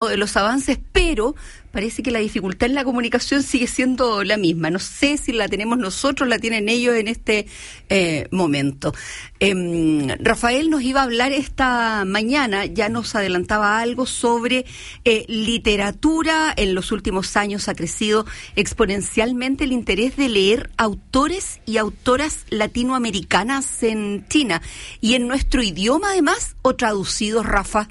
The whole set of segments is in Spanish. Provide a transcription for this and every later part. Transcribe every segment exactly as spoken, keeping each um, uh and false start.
de los avances, pero parece que la dificultad en la comunicación sigue siendo la misma. No sé si la tenemos nosotros, la tienen ellos en este eh, momento. Eh, Rafael nos iba a hablar esta mañana, ya nos adelantaba algo sobre eh, literatura. En los últimos años ha crecido exponencialmente el interés de leer autores y autoras latinoamericanas en China y en nuestro idioma además, o traducidos, Rafa.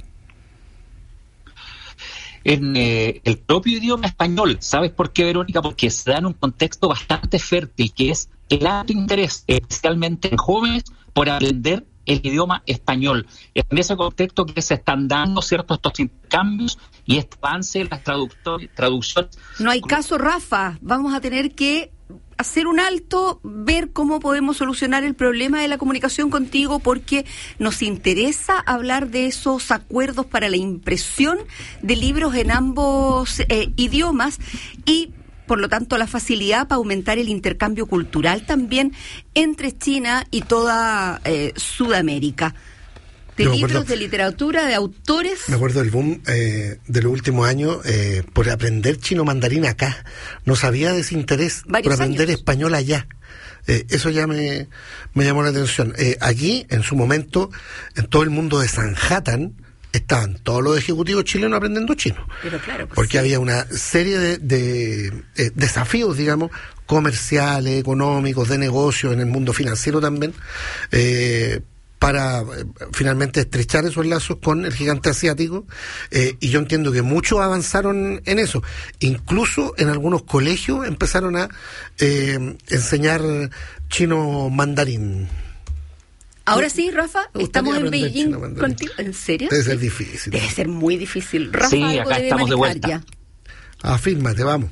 En eh, el propio idioma español. ¿Sabes por qué, Verónica? Porque se da en un contexto bastante fértil, que es el alto interés, especialmente en jóvenes, por aprender el idioma español. Es en ese contexto que se están dando ciertos estos intercambios y este avance en las traducciones. No hay caso, Rafa. Vamos a tener que hacer un alto, ver cómo podemos solucionar el problema de la comunicación contigo, porque nos interesa hablar de esos acuerdos para la impresión de libros en ambos eh, idiomas y, por lo tanto, la facilidad para aumentar el intercambio cultural también entre China y toda eh, Sudamérica. De libros, acuerdo, de literatura, de autores. Me acuerdo del boom eh, de los últimos años eh, por aprender chino mandarín acá. No sabía de ese interés por aprender años. español allá. Eh, eso ya me, me llamó la atención. Eh, aquí, en su momento, en todo el mundo de Sanhattan, estaban todos los ejecutivos chilenos aprendiendo chino. Pero claro, pues porque sí. había una serie de, de eh, desafíos, digamos, comerciales, económicos, de negocios, en el mundo financiero también, eh, para eh, finalmente estrechar esos lazos con el gigante asiático, eh, y yo entiendo que muchos avanzaron en eso. Incluso en algunos colegios empezaron a eh, enseñar chino mandarín. Ahora sí, Rafa, estamos en Beijing contigo. ¿En serio? Debe ser sí. difícil. Debe ser muy difícil. Rafa, sí, acá estamos de vuelta. Ya. Afírmate, vamos.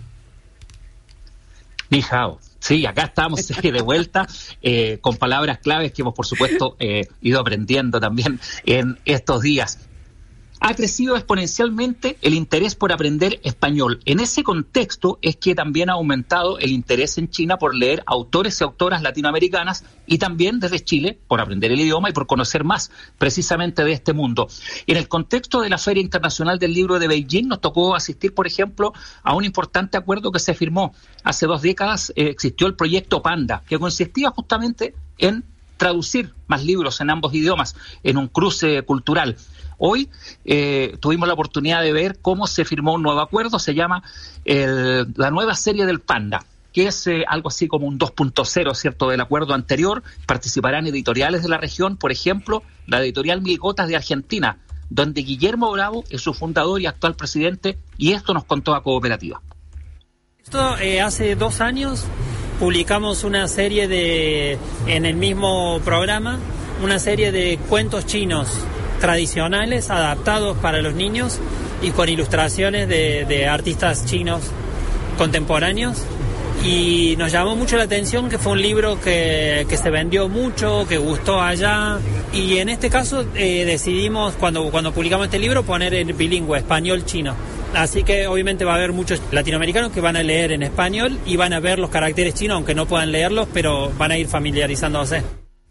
Ni hao. Sí, acá estamos de vuelta eh, con palabras claves que hemos, por supuesto, eh, ido aprendiendo también en estos días. Ha crecido exponencialmente el interés por aprender español. En ese contexto es que también ha aumentado el interés en China por leer autores y autoras latinoamericanas y también desde Chile por aprender el idioma y por conocer más precisamente de este mundo. En el contexto de la Feria Internacional del Libro de Beijing nos tocó asistir, por ejemplo, a un importante acuerdo que se firmó. Hace dos décadas eh, existió el proyecto Panda, que consistía justamente en traducir más libros en ambos idiomas, en un cruce cultural. Hoy eh, tuvimos la oportunidad de ver cómo se firmó un nuevo acuerdo, se llama el, la nueva serie del Panda, que es eh, algo así como un dos punto cero, ¿cierto?, del acuerdo anterior. Participarán editoriales de la región, por ejemplo, la editorial Mil Gotas de Argentina, donde Guillermo Bravo es su fundador y actual presidente, y esto nos contó a Cooperativa. Esto eh, hace dos años publicamos una serie de, en el mismo programa, una serie de cuentos chinos tradicionales adaptados para los niños y con ilustraciones de, de artistas chinos contemporáneos, y nos llamó mucho la atención que fue un libro que, que se vendió mucho, que gustó allá, y en este caso eh, decidimos cuando, cuando publicamos este libro poner en bilingüe, español-chino. Así que obviamente va a haber muchos latinoamericanos que van a leer en español y van a ver los caracteres chinos, aunque no puedan leerlos, pero van a ir familiarizándose.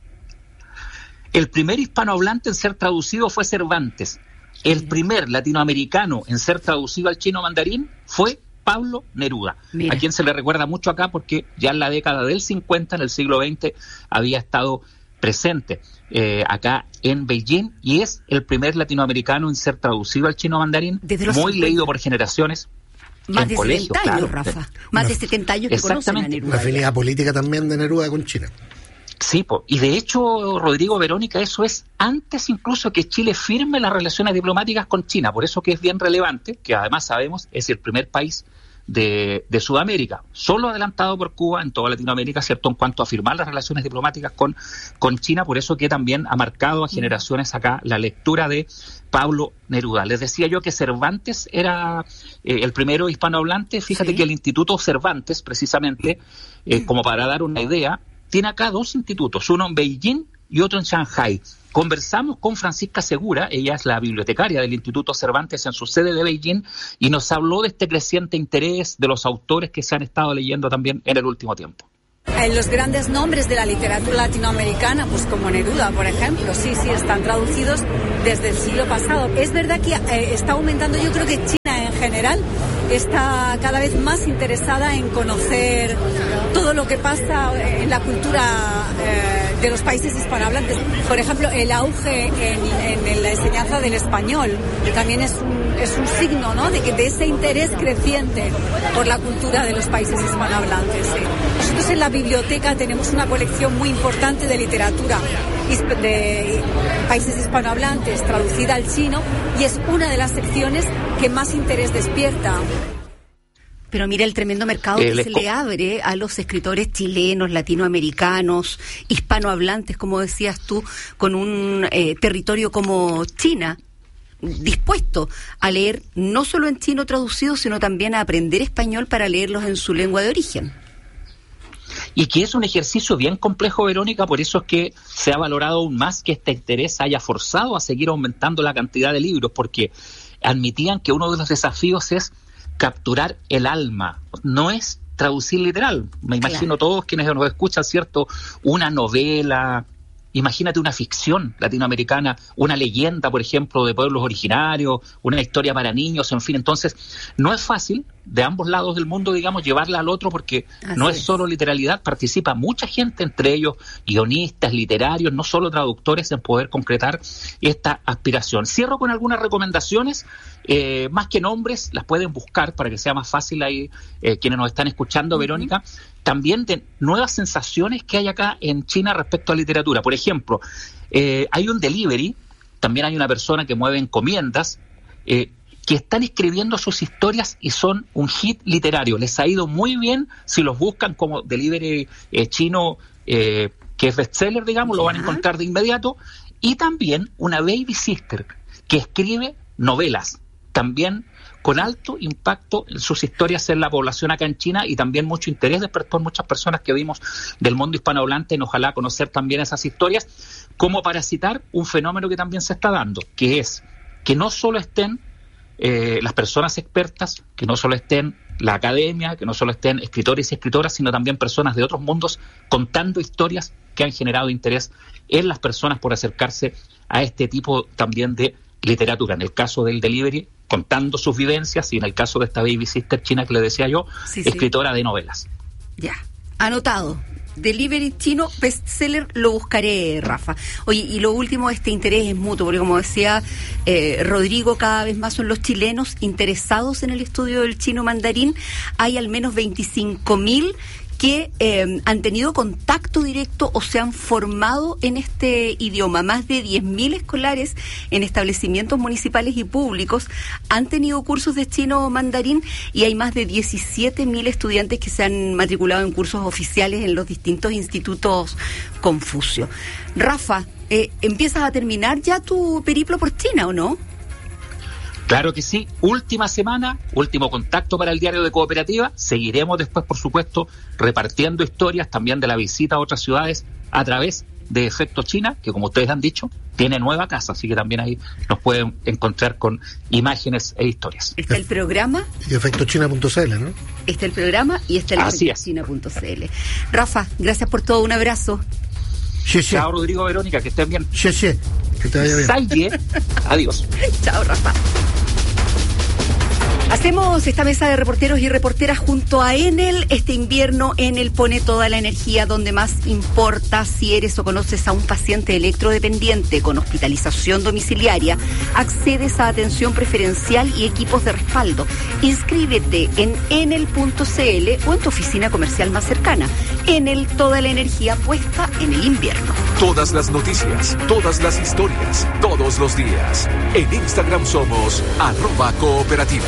El primer hispanohablante en ser traducido fue Cervantes. El primer latinoamericano en ser traducido al chino mandarín fue Pablo Neruda, Mira. a quien se le recuerda mucho acá porque ya en la década del cincuenta, en el siglo veinte, había estado presente eh, acá en Beijing y es el primer latinoamericano en ser traducido al chino mandarín, muy cincuenta. Leído por generaciones. Más de colegio, setenta años, claro. Rafa. Más de setenta años que conocen a Neruda. La afinidad política también de Neruda con China. Sí, po. Y de hecho, Rodrigo, Verónica, eso es antes incluso que Chile firme las relaciones diplomáticas con China, por eso que es bien relevante, que además sabemos es el primer país de, de Sudamérica, solo adelantado por Cuba en toda Latinoamérica, ¿cierto?, en cuanto a firmar las relaciones diplomáticas con, con China, por eso que también ha marcado a generaciones acá la lectura de Pablo Neruda. Les decía yo que Cervantes era eh, el primero hispanohablante, fíjate ¿Sí? que el Instituto Cervantes, precisamente, eh, como para dar una idea, tiene acá dos institutos, uno en Beijing y otro en Shanghái. Conversamos con Francisca Segura, ella es la bibliotecaria del Instituto Cervantes en su sede de Beijing, y nos habló de este creciente interés de los autores que se han estado leyendo también en el último tiempo. Los grandes nombres de la literatura latinoamericana, pues como Neruda, por ejemplo, sí, sí, están traducidos desde el siglo pasado. Es verdad que eh, está aumentando, yo creo que China general está cada vez más interesada en conocer todo lo que pasa en la cultura eh, de los países hispanohablantes. Por ejemplo, el auge en, en la enseñanza del español también es un, es un signo, ¿no?, de que de ese interés creciente por la cultura de los países hispanohablantes. ¿sí? Nosotros en la biblioteca tenemos una colección muy importante de literatura de países hispanohablantes traducida al chino, y es una de las secciones que más interés despierta. Pero mira el tremendo mercado que se le abre a los escritores chilenos, latinoamericanos, hispanohablantes, como decías tú, con un eh, territorio como China, dispuesto a leer no solo en chino traducido, sino también a aprender español para leerlos en su lengua de origen. Y que es un ejercicio bien complejo, Verónica, por eso es que se ha valorado aún más que este interés haya forzado a seguir aumentando la cantidad de libros, porque admitían que uno de los desafíos es capturar el alma, no es traducir literal. Me imagino claro. Todos quienes nos escuchan, ¿cierto? Una novela, imagínate una ficción latinoamericana, una leyenda, por ejemplo, de pueblos originarios, una historia para niños, en fin. Entonces, no es fácil de ambos lados del mundo, digamos, llevarla al otro, porque Así no es, es solo literalidad, participa mucha gente, entre ellos guionistas, literarios, no solo traductores, en poder concretar esta aspiración. Cierro con algunas recomendaciones, eh, más que nombres, las pueden buscar para que sea más fácil ahí, eh, quienes nos están escuchando, uh-huh. Verónica, también de nuevas sensaciones que hay acá en China respecto a literatura. Por ejemplo, eh, hay un delivery, también hay una persona que mueve encomiendas, eh, que están escribiendo sus historias y son un hit literario. Les ha ido muy bien. Si los buscan como delivery eh, chino, eh, que es bestseller, digamos, lo van a encontrar de inmediato. Y también una baby sister que escribe novelas, también con alto impacto en sus historias en la población acá en China, y también mucho interés despertó en muchas personas que vimos del mundo hispanohablante, en ojalá conocer también esas historias, como para citar un fenómeno que también se está dando, que es que no solo estén Eh, las personas expertas, que no solo estén la academia, que no solo estén escritores y escritoras, sino también personas de otros mundos contando historias que han generado interés en las personas por acercarse a este tipo también de literatura. En el caso del delivery, contando sus vivencias, y en el caso de esta baby sister china que le decía yo, sí, escritora sí. de novelas. Ya, anotado. Delivery chino, bestseller, lo buscaré, Rafa. Oye, y lo último, este interés es mutuo, porque como decía eh, Rodrigo, cada vez más son los chilenos interesados en el estudio del chino mandarín. Hay al menos veinticinco mil que eh, han tenido contacto directo o se han formado en este idioma. Más de diez mil escolares en establecimientos municipales y públicos han tenido cursos de chino mandarín, y hay más de diecisiete mil estudiantes que se han matriculado en cursos oficiales en los distintos institutos Confucio. Rafa, eh, ¿empiezas a terminar ya tu periplo por China o no? Claro que sí, última semana, último contacto para el diario de Cooperativa. Seguiremos después, por supuesto, repartiendo historias también de la visita a otras ciudades a través de Efecto China, que como ustedes han dicho, tiene nueva casa, así que también ahí nos pueden encontrar con imágenes e historias. Está el programa. Y efecto china punto c l, ¿no? Está el programa y está el efecto china punto c l. Rafa, gracias por todo, un abrazo. Sí, sí. Chao, Rodrigo, Verónica, que estén bien. Sí, sí, que te vaya bien. Saye. Adiós. Chao, Rafa. Hacemos esta mesa de reporteros y reporteras junto a Enel. Este invierno Enel pone toda la energía donde más importa. Si eres o conoces a un paciente electrodependiente con hospitalización domiciliaria, accedes a atención preferencial y equipos de respaldo. Inscríbete en enel punto c l o en tu oficina comercial más cercana. Enel, toda la energía puesta en el invierno. Todas las noticias, todas las historias, todos los días. En Instagram somos arroba cooperativa.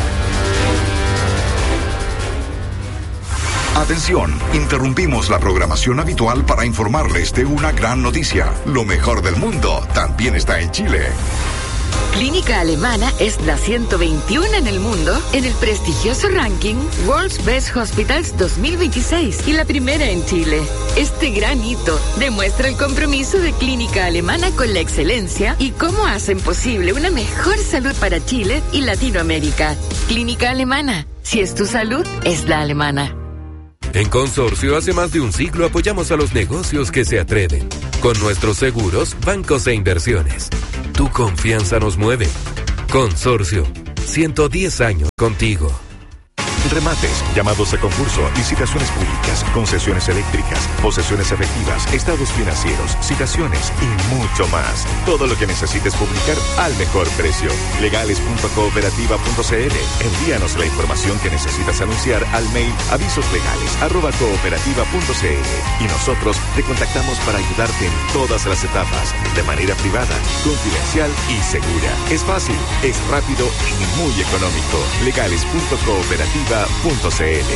Atención, interrumpimos la programación habitual para informarles de una gran noticia. Lo mejor del mundo también está en Chile. Clínica Alemana es la ciento veintiuno en el mundo en el prestigioso ranking World's Best Hospitals dos mil veintiséis y la primera en Chile. Este gran hito demuestra el compromiso de Clínica Alemana con la excelencia y cómo hacen posible una mejor salud para Chile y Latinoamérica. Clínica Alemana, si es tu salud, es la alemana. En Consorcio, hace más de un siglo apoyamos a los negocios que se atreven. Con nuestros seguros, bancos e inversiones. Tu confianza nos mueve. Consorcio, ciento diez años contigo. Remates, llamados a concurso, licitaciones públicas, concesiones eléctricas, posesiones efectivas, estados financieros, citaciones y mucho más. Todo lo que necesites publicar al mejor precio. legales punto cooperativa punto c l. Envíanos la información que necesitas anunciar al mail avisoslegales arroba cooperativa punto c l y nosotros te contactamos para ayudarte en todas las etapas, de manera privada, confidencial y segura. Es fácil, es rápido y muy económico. legales punto cooperativa punto c l.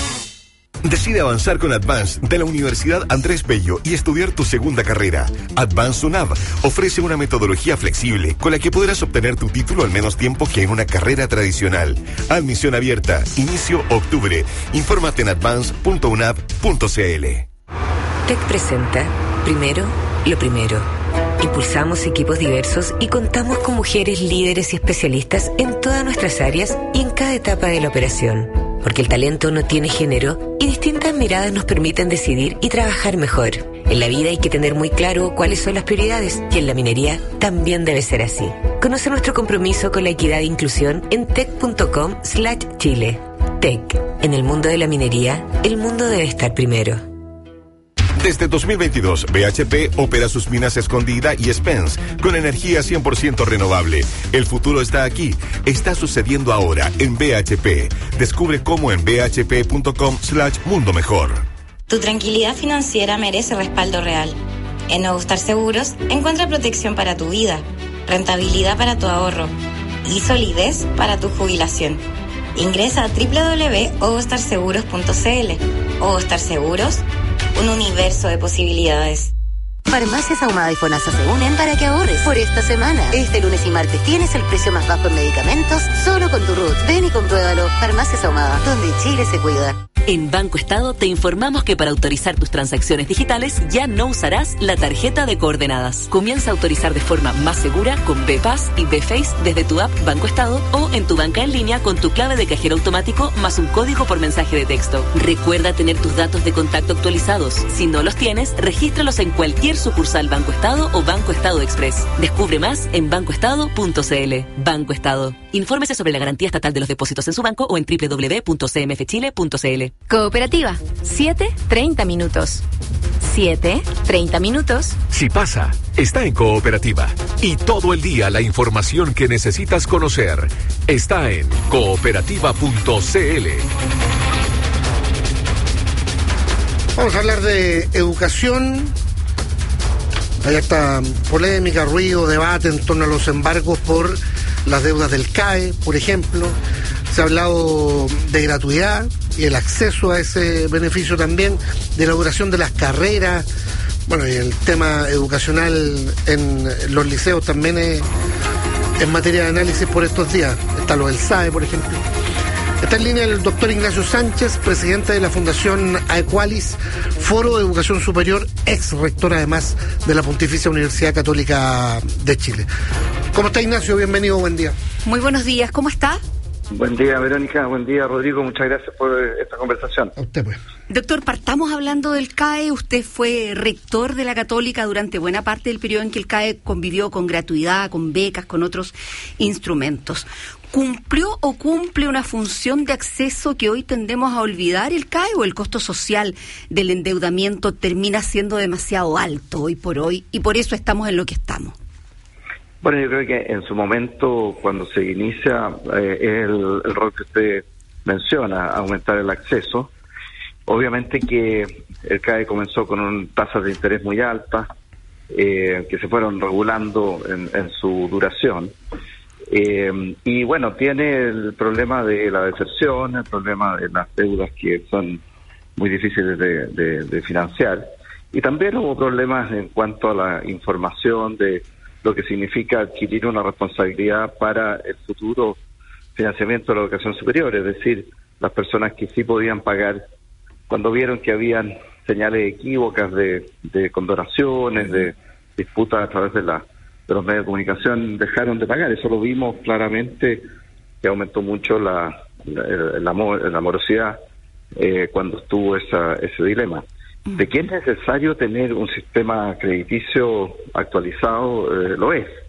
Decide avanzar con Advance de la Universidad Andrés Bello y estudiar tu segunda carrera. Advance UNAV ofrece una metodología flexible con la que podrás obtener tu título al menos tiempo que en una carrera tradicional. Admisión abierta. Inicio octubre. Infórmate en advance punto unav punto c l. T E C presenta Primero, lo primero. Impulsamos equipos diversos y contamos con mujeres líderes y especialistas en todas nuestras áreas y en cada etapa de la operación. Porque el talento no tiene género y distintas miradas nos permiten decidir y trabajar mejor. En la vida hay que tener muy claro cuáles son las prioridades y en la minería también debe ser así. Conoce nuestro compromiso con la equidad e inclusión en tec punto com slash chile. T E C. En el mundo de la minería, el mundo debe estar primero. Desde dos mil veintidós, B H P opera sus minas Escondida y Spence con energía cien por ciento renovable. El futuro está aquí. Está sucediendo ahora en B H P. Descubre cómo en b h p punto com slash mundo mejor. Tu tranquilidad financiera merece respaldo real. En Ogostar Seguros encuentra protección para tu vida, rentabilidad para tu ahorro y solidez para tu jubilación. Ingresa a doble u doble u doble u punto ogostar seguros punto c l. Ogostar Seguros, un universo de posibilidades. Farmacias Ahumada y FONASA se unen para que ahorres por esta semana. Este lunes y martes tienes el precio más bajo en medicamentos solo con tu R U T. Ven y compruébalo. Farmacias Ahumada, donde Chile se cuida. En Banco Estado te informamos que para autorizar tus transacciones digitales ya no usarás la tarjeta de coordenadas. Comienza a autorizar de forma más segura con B P A S y B Face desde tu app Banco Estado o en tu banca en línea con tu clave de cajero automático más un código por mensaje de texto. Recuerda tener tus datos de contacto actualizados. Si no los tienes, regístralos en cualquier sucursal Banco Estado o Banco Estado Express. Descubre más en banco estado punto c l. Banco Estado. Infórmese sobre la garantía estatal de los depósitos en su banco o en doble u doble u doble u punto c m f chile punto c l. Cooperativa, siete treinta minutos. siete treinta minutos. Si pasa, está en Cooperativa. Y todo el día la información que necesitas conocer está en cooperativa punto c l. Vamos a hablar de educación. Hay esta polémica, ruido, debate en torno a los embargos por las deudas del C A E, por ejemplo. Se ha hablado de gratuidad y el acceso a ese beneficio también, de la duración de las carreras. Bueno, y el tema educacional en los liceos también es, es materia de análisis por estos días. Está lo del S A E, por ejemplo. Está en línea el doctor Ignacio Sánchez, presidente de la Fundación Aequalis, Foro de Educación Superior, ex rector además de la Pontificia Universidad Católica de Chile. ¿Cómo está, Ignacio? Bienvenido, buen día. Muy buenos días, ¿cómo está? Buen día, Verónica. Buen día, Rodrigo. Muchas gracias por esta conversación. A usted, pues. Doctor, partamos hablando del C A E. Usted fue rector de la Católica durante buena parte del periodo en que el C A E convivió con gratuidad, con becas, con otros instrumentos. ¿Cumplió o cumple una función de acceso que hoy tendemos a olvidar el C A E, o el costo social del endeudamiento termina siendo demasiado alto hoy por hoy y por eso estamos en lo que estamos? Bueno, yo creo que en su momento, cuando se inicia, eh, el, el rol que usted menciona, aumentar el acceso. Obviamente que el C A E comenzó con un, tasas de interés muy altas, eh, que se fueron regulando en, en su duración. Eh, y bueno, tiene el problema de la deserción, el problema de las deudas que son muy difíciles de, de, de financiar. Y también hubo problemas en cuanto a la información de lo que significa adquirir una responsabilidad para el futuro financiamiento de la educación superior, es decir, las personas que sí podían pagar, cuando vieron que habían señales equívocas de, de condonaciones, de disputas a través de, la, de los medios de comunicación, dejaron de pagar. Eso lo vimos claramente, que aumentó mucho la, la, la, la morosidad eh, cuando estuvo esa, ese dilema. De que es necesario tener un sistema crediticio actualizado, eh, lo es.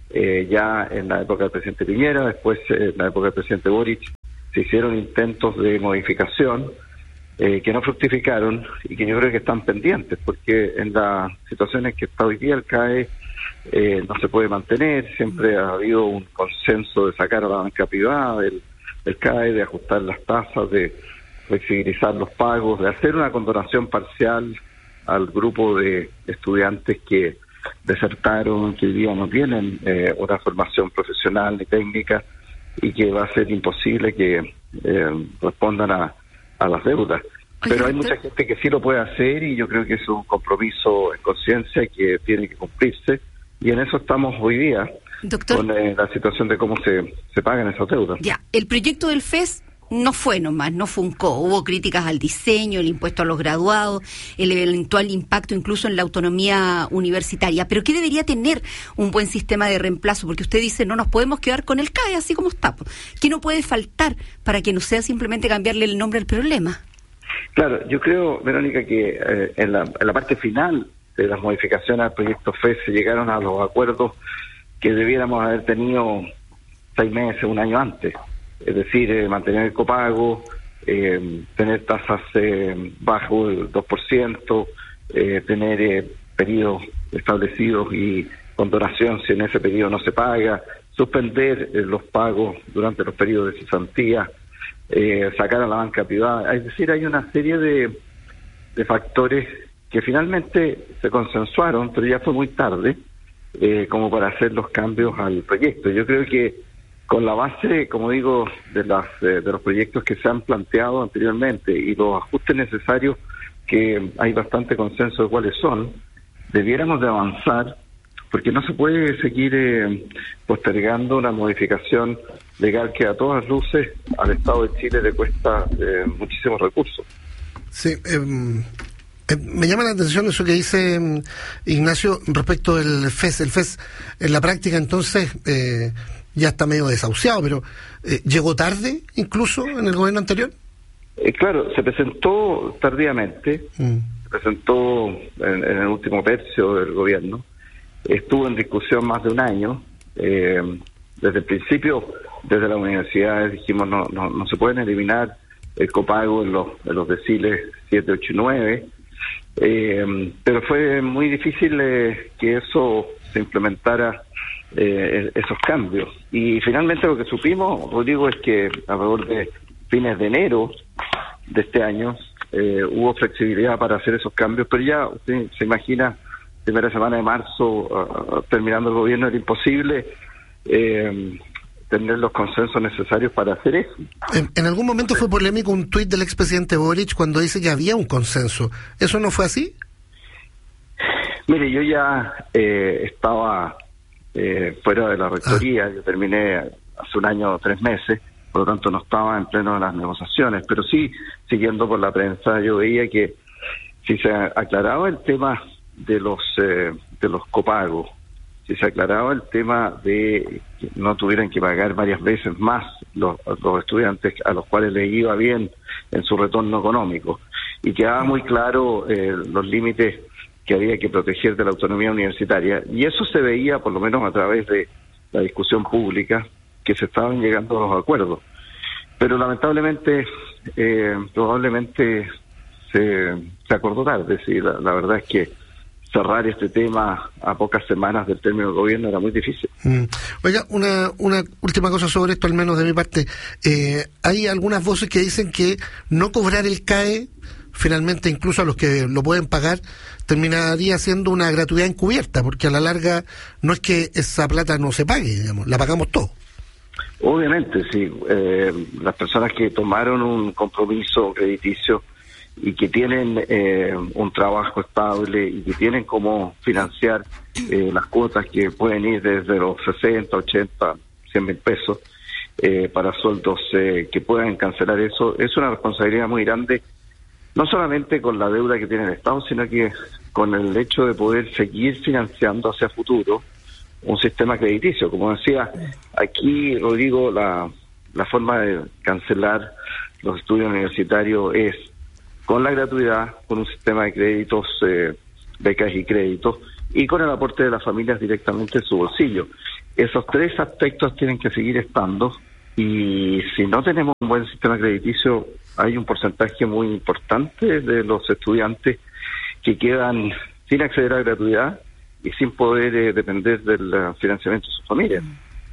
eh, ya en la época del presidente Piñera, después en la época del presidente Boric, se hicieron intentos de modificación eh, que no fructificaron y que yo creo que están pendientes, porque en las situaciones que está hoy día el C A E eh, no se puede mantener, siempre ha habido un consenso de sacar a la banca privada del, del C A E, de ajustar las tasas, de flexibilizar los pagos, de hacer una condonación parcial al grupo de estudiantes que desertaron, que hoy día no tienen eh, una formación profesional ni técnica, y que va a ser imposible que eh, respondan a, a las deudas. Oye, pero hay mucha gente que sí lo puede hacer, y yo creo que es un compromiso en conciencia que tiene que cumplirse, y en eso estamos hoy día, doctor, con eh, la situación de cómo se, se pagan esas deudas. Ya, el proyecto del F E S no fue nomás, no funcó. Hubo críticas al diseño, el impuesto a los graduados, el eventual impacto incluso en la autonomía universitaria. Pero ¿qué debería tener un buen sistema de reemplazo? Porque usted dice, no nos podemos quedar con el C A E así como está. ¿Qué no puede faltar para que no sea simplemente cambiarle el nombre al problema? Claro, yo creo, Verónica, que eh, en, la, en la parte final de las modificaciones al proyecto F E S se llegaron a los acuerdos que debiéramos haber tenido seis meses, un año antes. Es decir, eh, mantener el copago, eh, tener tasas eh, bajo el dos por ciento, eh, tener eh, periodos establecidos y condonación si en ese periodo no se paga, suspender eh, los pagos durante los periodos de cesantía, eh, sacar a la banca privada. Es decir, hay una serie de, de factores que finalmente se consensuaron, pero ya fue muy tarde eh, como para hacer los cambios al proyecto. Yo creo que con la base, como digo, de las eh, de los proyectos que se han planteado anteriormente y los ajustes necesarios, que hay bastante consenso de cuáles son, debiéramos de avanzar, porque no se puede seguir eh, postergando una modificación legal que a todas luces al Estado de Chile le cuesta eh, muchísimos recursos. Sí, eh, eh, me llama la atención eso que dice eh, Ignacio respecto del F E S. El F E S en la práctica entonces eh, ya está medio desahuciado, pero eh, ¿llegó tarde incluso en el gobierno anterior? Eh, claro, se presentó tardíamente, mm. se presentó en, en el último tercio del gobierno, estuvo en discusión más de un año. Eh, desde el principio, desde las universidades dijimos no no, no se pueden eliminar el copago en los, en los deciles siete, ocho y nueve, eh, pero fue muy difícil eh, que eso se implementara, eh, esos cambios. Y finalmente lo que supimos, Rodrigo, es que alrededor de fines de enero de este año eh, hubo flexibilidad para hacer esos cambios, pero ya usted se imagina, primera semana de marzo, uh, terminando el gobierno, era imposible eh, tener los consensos necesarios para hacer eso. En, en algún momento fue polémico un tuit del expresidente Boric cuando dice que había un consenso. ¿Eso no fue así? Mire, yo ya eh, estaba eh, fuera de la rectoría, ah. yo terminé hace un año o tres meses, por lo tanto no estaba en pleno de las negociaciones, pero sí, siguiendo por la prensa, yo veía que si se aclaraba el tema de los eh, de los copagos, si se aclaraba el tema de que no tuvieran que pagar varias veces más los, los estudiantes a los cuales les iba bien en su retorno económico, y quedaba muy claro eh, los límites que había que proteger de la autonomía universitaria, y eso se veía por lo menos a través de la discusión pública, que se estaban llegando a los acuerdos. Pero lamentablemente, eh, probablemente se, se acordó tarde. Sí, la, la verdad es que cerrar este tema a pocas semanas del término del gobierno era muy difícil. Mm. Oiga, una, una última cosa sobre esto, al menos de mi parte. Eh, hay algunas voces que dicen que no cobrar el C A E, finalmente incluso a los que lo pueden pagar, terminaría siendo una gratuidad encubierta, porque a la larga no es que esa plata no se pague, digamos, la pagamos todos. Obviamente, sí. Eh, las personas que tomaron un compromiso crediticio y que tienen eh, un trabajo estable y que tienen cómo financiar eh, las cuotas que pueden ir desde los sesenta, ochenta, cien mil pesos eh, para sueldos eh, que puedan cancelar eso, es una responsabilidad muy grande, no solamente con la deuda que tiene el Estado, sino que con el hecho de poder seguir financiando hacia futuro un sistema crediticio. Como decía, aquí, Rodrigo, la, la forma de cancelar los estudios universitarios es con la gratuidad, con un sistema de créditos, eh, becas y créditos, y con el aporte de las familias directamente en su bolsillo. Esos tres aspectos tienen que seguir estando, y si no tenemos un buen sistema crediticio, hay un porcentaje muy importante de los estudiantes que quedan sin acceder a gratuidad y sin poder eh, depender del uh, financiamiento de sus familias.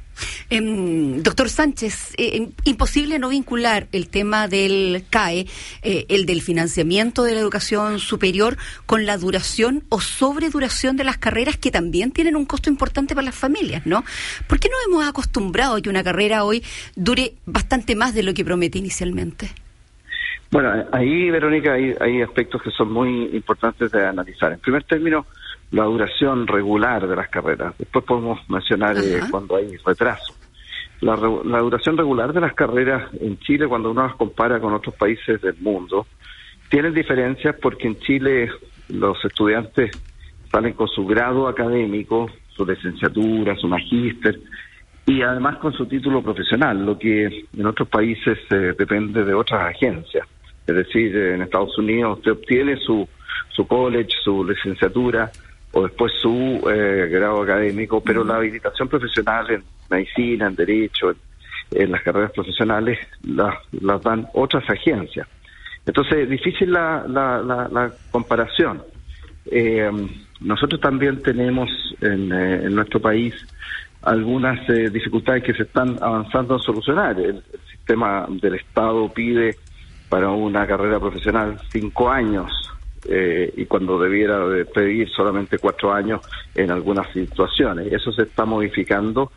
Eh, doctor Sánchez, eh, imposible no vincular el tema del C A E, eh, el del financiamiento de la educación superior, con la duración o sobreduración de las carreras, que también tienen un costo importante para las familias, ¿no? ¿Por qué nos hemos acostumbrado a que una carrera hoy dure bastante más de lo que promete inicialmente? Bueno, ahí, Verónica, hay, hay aspectos que son muy importantes de analizar. En primer término, la duración regular de las carreras. Después podemos mencionar eh, cuando hay retraso. La, la duración regular de las carreras en Chile, cuando uno las compara con otros países del mundo, tienen diferencias porque en Chile los estudiantes salen con su grado académico, su licenciatura, su magíster, y además con su título profesional, lo que en otros países eh, depende de otras agencias. Es decir, en Estados Unidos usted obtiene su, su college, su licenciatura, o después su eh, grado académico, pero la habilitación profesional en medicina, en derecho, en, en las carreras profesionales, las, las dan otras agencias. Entonces, es difícil la, la, la, la comparación. Eh, nosotros también tenemos en, eh, en nuestro país algunas eh, dificultades que se están avanzando a solucionar. El, el sistema del Estado pide para una carrera profesional cinco años, Eh, y cuando debiera de pedir solamente cuatro años en algunas situaciones. Eso se está modificando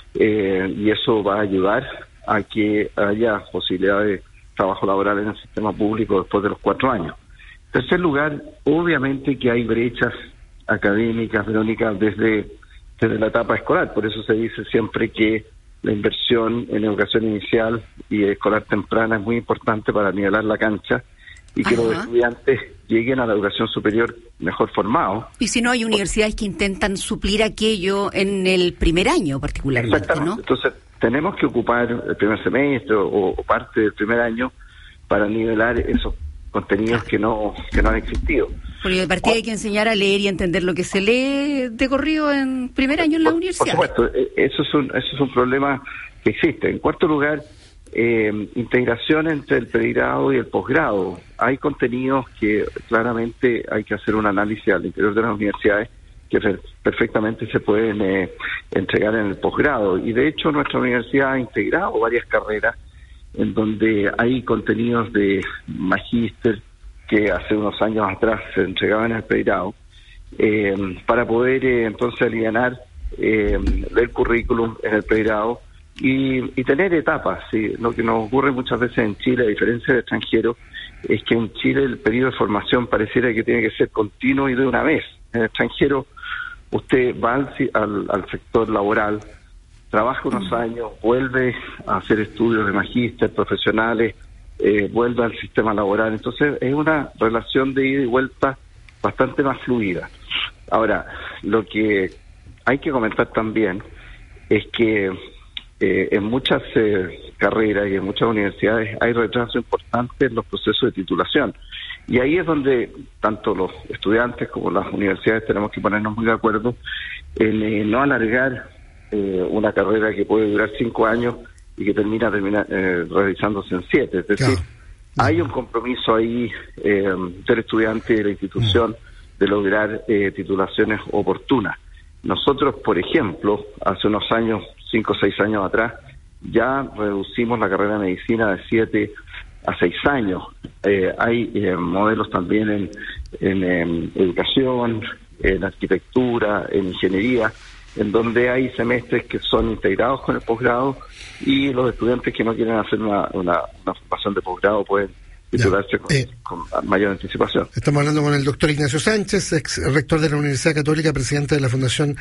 eh, y eso va a ayudar a que haya posibilidad de trabajo laboral en el sistema público después de los cuatro años. En tercer lugar, obviamente que hay brechas académicas, Verónica, desde, desde la etapa escolar. Por eso se dice siempre que la inversión en educación inicial y escolar temprana es muy importante para nivelar la cancha y que Ajá. los estudiantes lleguen a la educación superior mejor formados. Y si no, hay universidades que intentan suplir aquello en el primer año particularmente, ¿no? Entonces, tenemos que ocupar el primer semestre o, o parte del primer año para nivelar esos contenidos que no que no han existido. Porque de partida hay que enseñar a leer y entender lo que se lee de corrido en primer año en la por, universidad. Por supuesto, eso es un, eso es un problema que existe. En cuarto lugar, Eh, integración entre el pregrado y el posgrado. Hay contenidos que claramente hay que hacer un análisis al interior de las universidades que per- perfectamente se pueden eh, entregar en el posgrado, y de hecho nuestra universidad ha integrado varias carreras en donde hay contenidos de magíster que hace unos años atrás se entregaban en el pregrado eh, para poder eh, entonces alivianar eh, el currículum en el pregrado Y, y tener etapas. ¿Sí? Lo que nos ocurre muchas veces en Chile, a diferencia del extranjero, es que en Chile el periodo de formación pareciera que tiene que ser continuo y de una vez. En el extranjero usted va al, al, al sector laboral, trabaja unos años, vuelve a hacer estudios de magíster profesionales, eh, vuelve al sistema laboral. Entonces es una relación de ida y vuelta bastante más fluida. Ahora, lo que hay que comentar también es que Eh, en muchas eh, carreras y en muchas universidades hay retraso importante en los procesos de titulación. Y ahí es donde tanto los estudiantes como las universidades tenemos que ponernos muy de acuerdo en eh, no alargar eh, una carrera que puede durar cinco años y que termina, termina eh, realizándose en siete. Es decir, claro. hay un compromiso ahí eh, del estudiante y de la institución de lograr eh, titulaciones oportunas. Nosotros, por ejemplo, hace unos años, cinco o seis años atrás, ya reducimos la carrera de medicina de siete a seis años. Eh, hay eh, modelos también en, en, en educación, en arquitectura, en ingeniería, en donde hay semestres que son integrados con el posgrado y los estudiantes que no quieren hacer una, una, una formación de posgrado pueden titularse con, eh, con mayor anticipación. Estamos hablando con el doctor Ignacio Sánchez, ex rector de la Universidad Católica, presidente de la Fundación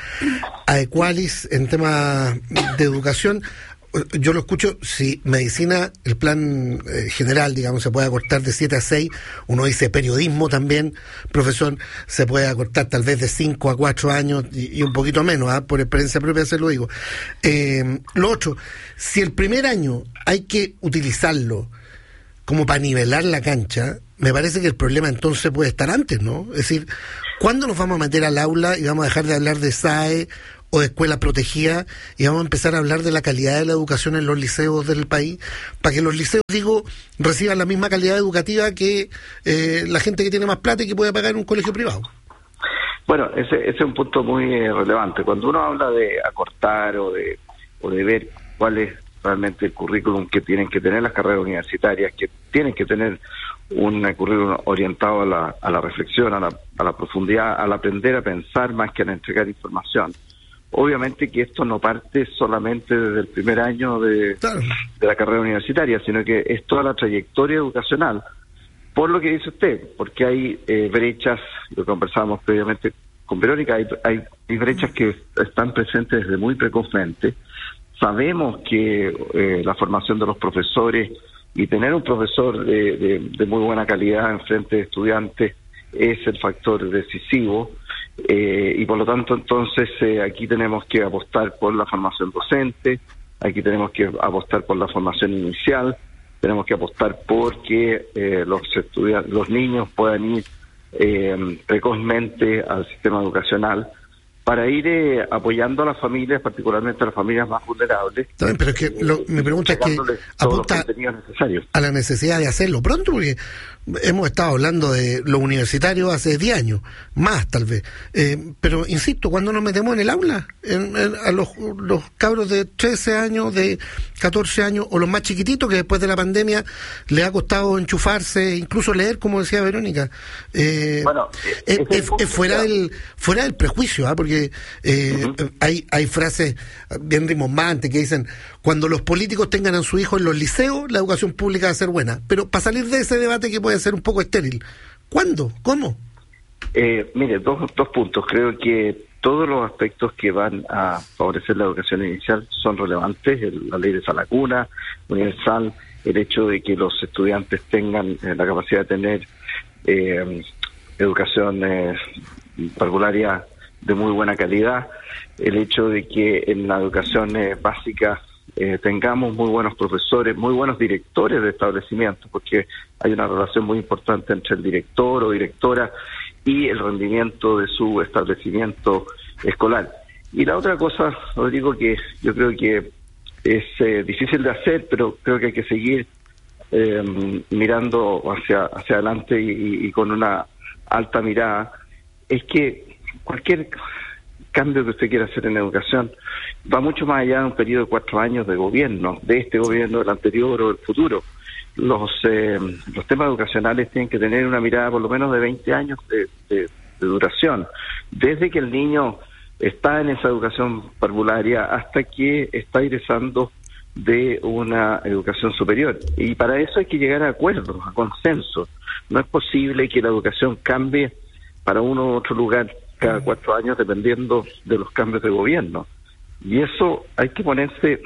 Aequalis en tema de educación. Yo lo escucho, si medicina, el plan eh, general, digamos, se puede acortar de siete a seis, uno dice periodismo también, profesor, se puede acortar tal vez de cinco a cuatro años y, y un poquito menos, ¿eh? Por experiencia propia se lo digo. Eh, lo otro, si el primer año hay que utilizarlo como para nivelar la cancha, me parece que el problema entonces puede estar antes, ¿no? Es decir, ¿cuándo nos vamos a meter al aula y vamos a dejar de hablar de S A E o de escuela protegida, y vamos a empezar a hablar de la calidad de la educación en los liceos del país, para que los liceos, digo, reciban la misma calidad educativa que eh, la gente que tiene más plata y que puede pagar en un colegio privado. Bueno, ese, ese es un punto muy eh, relevante. Cuando uno habla de acortar o de, o de ver cuál es realmente el currículum que tienen que tener las carreras universitarias, que tienen que tener un currículum orientado a la, a la reflexión, a la, a la profundidad, al aprender a pensar más que a entregar información. Obviamente que esto no parte solamente desde el primer año de, claro. de la carrera universitaria, sino que es toda la trayectoria educacional, por lo que dice usted, porque hay eh, brechas, lo conversábamos previamente con Verónica, hay, hay, hay brechas que están presentes desde muy precozmente. Sabemos que eh, la formación de los profesores y tener un profesor de, de, de muy buena calidad en frente de estudiantes es el factor decisivo, eh, y por lo tanto entonces eh, aquí tenemos que apostar por la formación docente, aquí tenemos que apostar por la formación inicial, tenemos que apostar por que eh, los estudiantes, los niños puedan ir eh, precozmente al sistema educacional, para ir eh, apoyando a las familias, particularmente a las familias más vulnerables. También, pero es que lo, mi pregunta es que apunta a la necesidad de hacerlo pronto, porque hemos estado hablando de los universitarios hace diez años, más tal vez. Eh, pero, insisto, cuando nos metemos en el aula, en, en, a los, los cabros de trece años, de catorce años, o los más chiquititos que después de la pandemia les ha costado enchufarse, incluso leer, como decía Verónica. Eh, bueno, es, es, es fuera del fuera del prejuicio, ¿eh? Porque Eh, uh-huh. hay hay frases bien rimbombantes que dicen: cuando los políticos tengan a su hijo en los liceos, la educación pública va a ser buena. Pero para salir de ese debate que puede ser un poco estéril, ¿cuándo? ¿Cómo? Eh, mire, dos, dos puntos. Creo que todos los aspectos que van a favorecer la educación inicial son relevantes. El, la ley de sala cuna universal, el hecho de que los estudiantes tengan eh, la capacidad de tener eh, educación eh, parvularia de muy buena calidad, el hecho de que en la educación eh, básica eh, tengamos muy buenos profesores, muy buenos directores de establecimientos, porque hay una relación muy importante entre el director o directora y el rendimiento de su establecimiento escolar. Y la otra cosa, Rodrigo, que yo creo que es eh, difícil de hacer, pero creo que hay que seguir eh, mirando hacia, hacia adelante y, y con una alta mirada, es que cualquier cambio que usted quiera hacer en educación va mucho más allá de un periodo de cuatro años de gobierno, de este gobierno, del anterior o del futuro. Los eh, los temas educacionales tienen que tener una mirada por lo menos de veinte años de, de, de duración, desde que el niño está en esa educación parvularia hasta que está egresando de una educación superior. Y para eso hay que llegar a acuerdos, a consensos. No es posible que la educación cambie para uno u otro lugar cada cuatro años dependiendo de los cambios de gobierno. Y eso hay que ponerse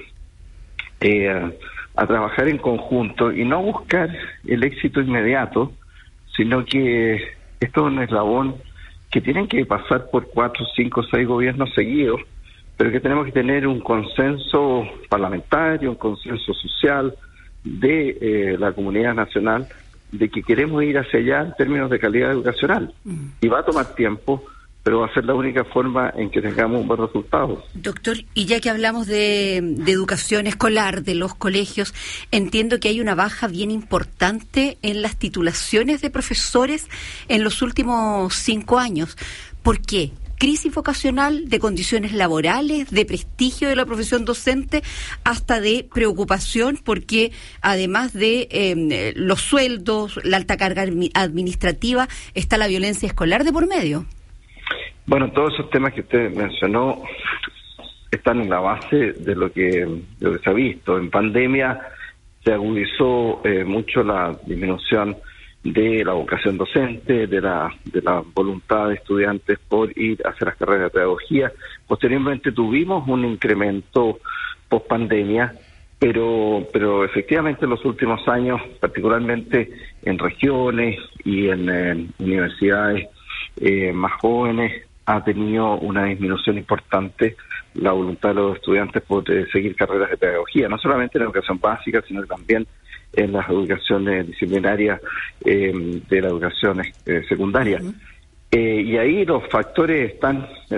eh, a, a trabajar en conjunto y no buscar el éxito inmediato, sino que esto es un eslabón que tienen que pasar por cuatro, cinco, seis gobiernos seguidos, pero que tenemos que tener un consenso parlamentario, un consenso social de eh, la comunidad nacional, de que queremos ir hacia allá en términos de calidad educacional. Mm. Y va a tomar tiempo, pero va a ser la única forma en que tengamos un buen resultado. Doctor, y ya que hablamos de, de educación escolar, de los colegios, entiendo que hay una baja bien importante en las titulaciones de profesores en los últimos cinco años. ¿Por qué? Crisis vocacional, de condiciones laborales, de prestigio de la profesión docente, hasta de preocupación porque además de eh, los sueldos, la alta carga administrativa, está la violencia escolar de por medio. Bueno, todos esos temas que usted mencionó están en la base de lo que, de lo que se ha visto. En pandemia se agudizó eh, mucho la disminución de la vocación docente, de la de la voluntad de estudiantes por ir a hacer las carreras de pedagogía. Posteriormente tuvimos un incremento post pandemia, pero pero efectivamente en los últimos años, particularmente en regiones y en, en universidades eh, más jóvenes, ha tenido una disminución importante la voluntad de los estudiantes por eh, seguir carreras de pedagogía, no solamente en la educación básica, sino también en las educaciones disciplinarias eh, de la educación eh, secundaria. Uh-huh. Eh, y ahí los factores están en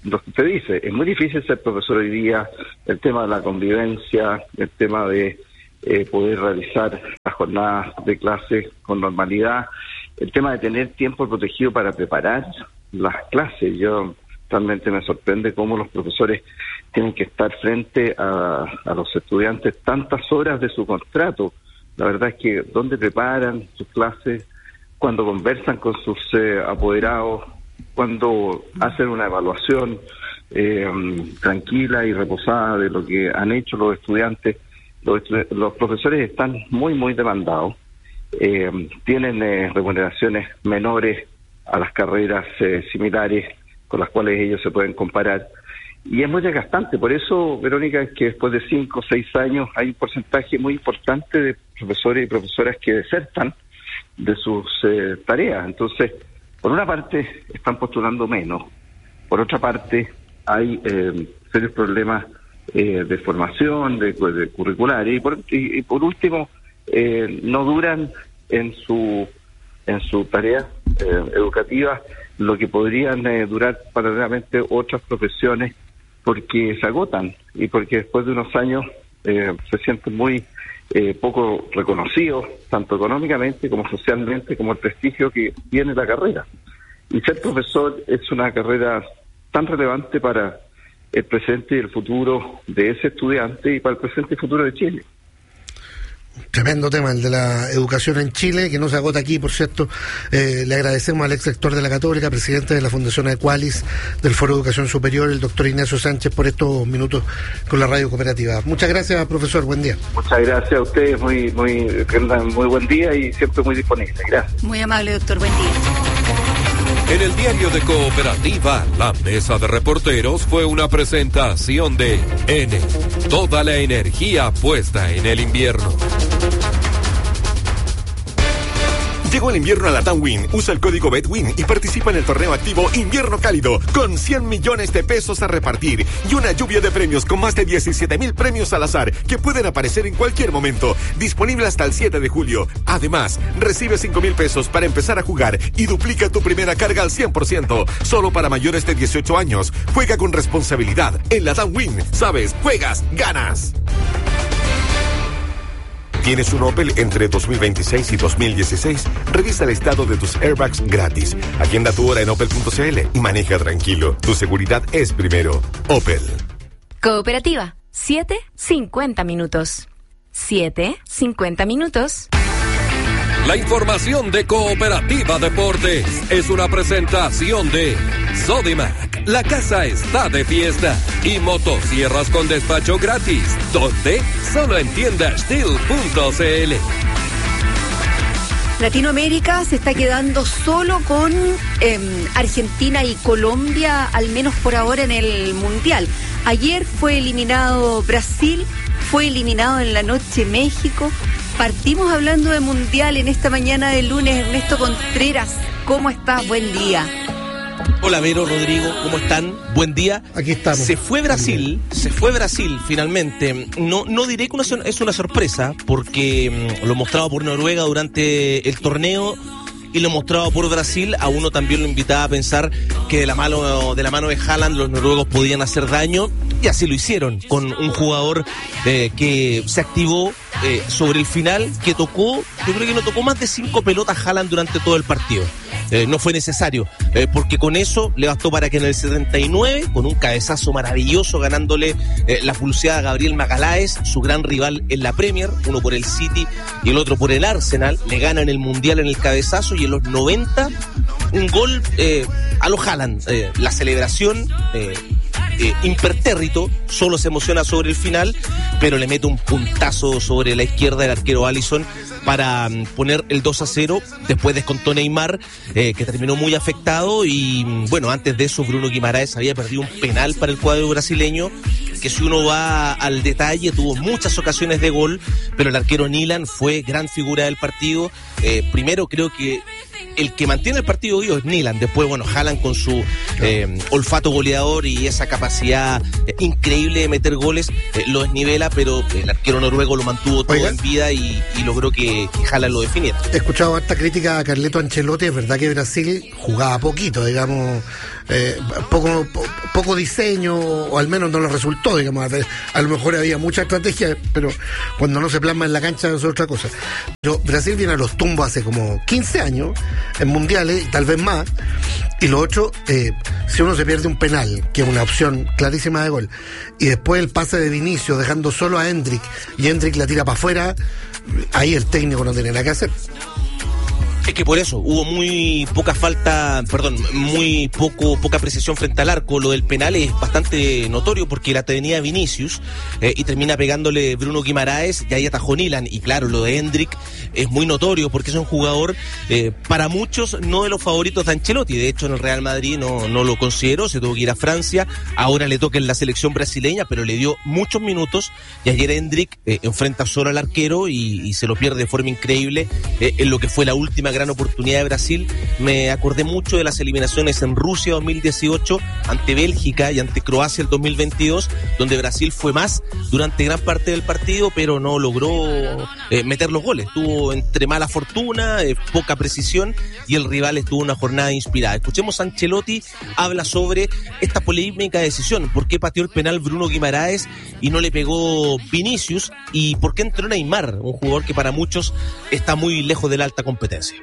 lo que usted dice, es muy difícil ser profesor hoy día, el tema de la convivencia, el tema de eh, poder realizar las jornadas de clase con normalidad, el tema de tener tiempo protegido para preparar las clases. Yo realmente me sorprende cómo los profesores tienen que estar frente a, a los estudiantes tantas horas de su contrato. La verdad es que dónde preparan sus clases, cuando conversan con sus eh, apoderados, cuando hacen una evaluación eh, tranquila y reposada de lo que han hecho los estudiantes. Los, estu- los profesores están muy, muy demandados, eh, tienen eh, remuneraciones menores a las carreras eh, similares con las cuales ellos se pueden comparar, y es muy desgastante. Por eso, Verónica, es que después de cinco o seis años hay un porcentaje muy importante de profesores y profesoras que desertan de sus eh, tareas. Entonces, por una parte, están postulando menos, por otra parte, hay eh, serios problemas eh, de formación, de, de curriculares, y por, y, y por último, eh, no duran en su en su tarea eh, educativa lo que podrían eh, durar paralelamente otras profesiones, porque se agotan y porque después de unos años eh, se sienten muy eh, poco reconocidos, tanto económicamente como socialmente, como el prestigio que tiene la carrera. Y ser profesor es una carrera tan relevante para el presente y el futuro de ese estudiante y para el presente y futuro de Chile. Tremendo tema el de la educación en Chile, que no se agota aquí, por cierto. Eh, le agradecemos al ex rector de la Católica, presidente de la Fundación Equalis, del Foro de Educación Superior, el doctor Ignacio Sánchez, por estos minutos con la radio cooperativa. Muchas gracias, profesor, buen día. Muchas gracias a ustedes, muy, muy, muy buen día y siempre muy disponible. Gracias. Muy amable, doctor, buen día. En el diario de Cooperativa, la mesa de reporteros fue una presentación de N. Toda la energía puesta en el invierno. Llegó el invierno a la TAMWIN. Usa el código BETWIN y participa en el torneo activo Invierno Cálido con cien millones de pesos a repartir y una lluvia de premios con más de diecisiete mil premios al azar que pueden aparecer en cualquier momento. Disponible hasta el siete de julio. Además, recibe cinco mil pesos para empezar a jugar y duplica tu primera carga al cien por ciento. Solo para mayores de dieciocho años. Juega con responsabilidad. En la TAMWIN, sabes, juegas, ganas. ¿Tienes un Opel entre dos mil veintiséis y dos mil dieciséis? Revisa el estado de tus airbags gratis. Agenda tu hora en opel punto c l y maneja tranquilo. Tu seguridad es primero. Opel. Cooperativa, siete cincuenta minutos. siete cincuenta minutos. La información de Cooperativa Deportes es una presentación de Sodimac. La casa está de fiesta. Y motosierras con despacho gratis. ¿Dónde? Solo en tienda steel punto c l. Latinoamérica se está quedando solo con eh, Argentina y Colombia, al menos por ahora, en el Mundial. Ayer fue eliminado Brasil, fue eliminado en la noche México. Partimos hablando de Mundial en esta mañana de lunes. Ernesto Contreras, ¿cómo estás? Buen día. Hola Vero, Rodrigo, ¿cómo están? Buen día. Aquí estamos. Se fue Brasil, se fue Brasil finalmente. No, no diré que una, es una sorpresa, porque lo mostrado por Noruega durante el torneo y lo mostrado por Brasil, a uno también lo invitaba a pensar que de la mano de la mano de Haaland los noruegos podían hacer daño, y así lo hicieron, con un jugador eh, que se activó eh, sobre el final, que tocó, yo creo que no tocó más de cinco pelotas Haaland durante todo el partido. Eh, no fue necesario, eh, porque con eso le bastó para que en el setenta y nueve, con un cabezazo maravilloso, ganándole eh, la pulseada a Gabriel Magaláes, su gran rival en la Premier, uno por el City y el otro por el Arsenal, le ganan el Mundial en el cabezazo, y en los noventa un gol eh, a lo Haaland, eh, la celebración eh, eh, impertérrito, solo se emociona sobre el final, pero le mete un puntazo sobre la izquierda del arquero Alisson para um, poner el dos a cero. Después descontó Neymar, eh, que terminó muy afectado, y bueno, antes de eso Bruno Guimaraes había perdido un penal para el cuadro brasileño, que si uno va al detalle tuvo muchas ocasiones de gol, pero el arquero Nilan fue gran figura del partido. Eh, primero creo que el que mantiene el partido vivo es Nyland. Después, bueno, Haaland con su eh, olfato goleador y esa capacidad eh, increíble de meter goles, eh, lo desnivela, pero el arquero noruego lo mantuvo todo Oiga. en vida y, y logró que, que Haaland lo definiera. He escuchado harta crítica a Carleto Ancelotti. Es verdad que Brasil jugaba poquito, digamos, eh, poco, po, poco diseño, o al menos no lo resultó, digamos. A, a lo mejor había mucha estrategia, pero cuando no se plasma en la cancha es otra cosa. Pero Brasil viene a los tumbos hace como quince años en mundiales, y tal vez más, y lo otro, eh, si uno se pierde un penal, que es una opción clarísima de gol, y después el pase de Vinicius dejando solo a Endrick, y Endrick la tira para afuera, ahí el técnico no tiene nada que hacer. Es que por eso hubo muy poca falta, perdón, muy poco poca precisión frente al arco. Lo del penal es bastante notorio porque la tenía Vinicius eh, y termina pegándole Bruno Guimaraes y ahí atajó Nyland. Y claro, lo de Endrick es muy notorio porque es un jugador eh, para muchos no de los favoritos de Ancelotti. De hecho, en el Real Madrid no, no lo consideró, se tuvo que ir a Francia. Ahora le toca en la selección brasileña, pero le dio muchos minutos y ayer Endrick eh, enfrenta solo al arquero y, y se lo pierde de forma increíble eh, en lo que fue la última gran oportunidad de Brasil. Me acordé mucho de las eliminaciones en Rusia dos mil dieciocho, ante Bélgica y ante Croacia el dos mil veintidós, donde Brasil fue más durante gran parte del partido, pero no logró eh, meter los goles. Tuvo entre mala fortuna, eh, poca precisión, y el rival estuvo una jornada inspirada. Escuchemos a Ancelotti, habla sobre esta polémica decisión, por qué pateó el penal Bruno Guimaraes y no le pegó Vinicius, y por qué entró Neymar, un jugador que para muchos está muy lejos de la alta competencia.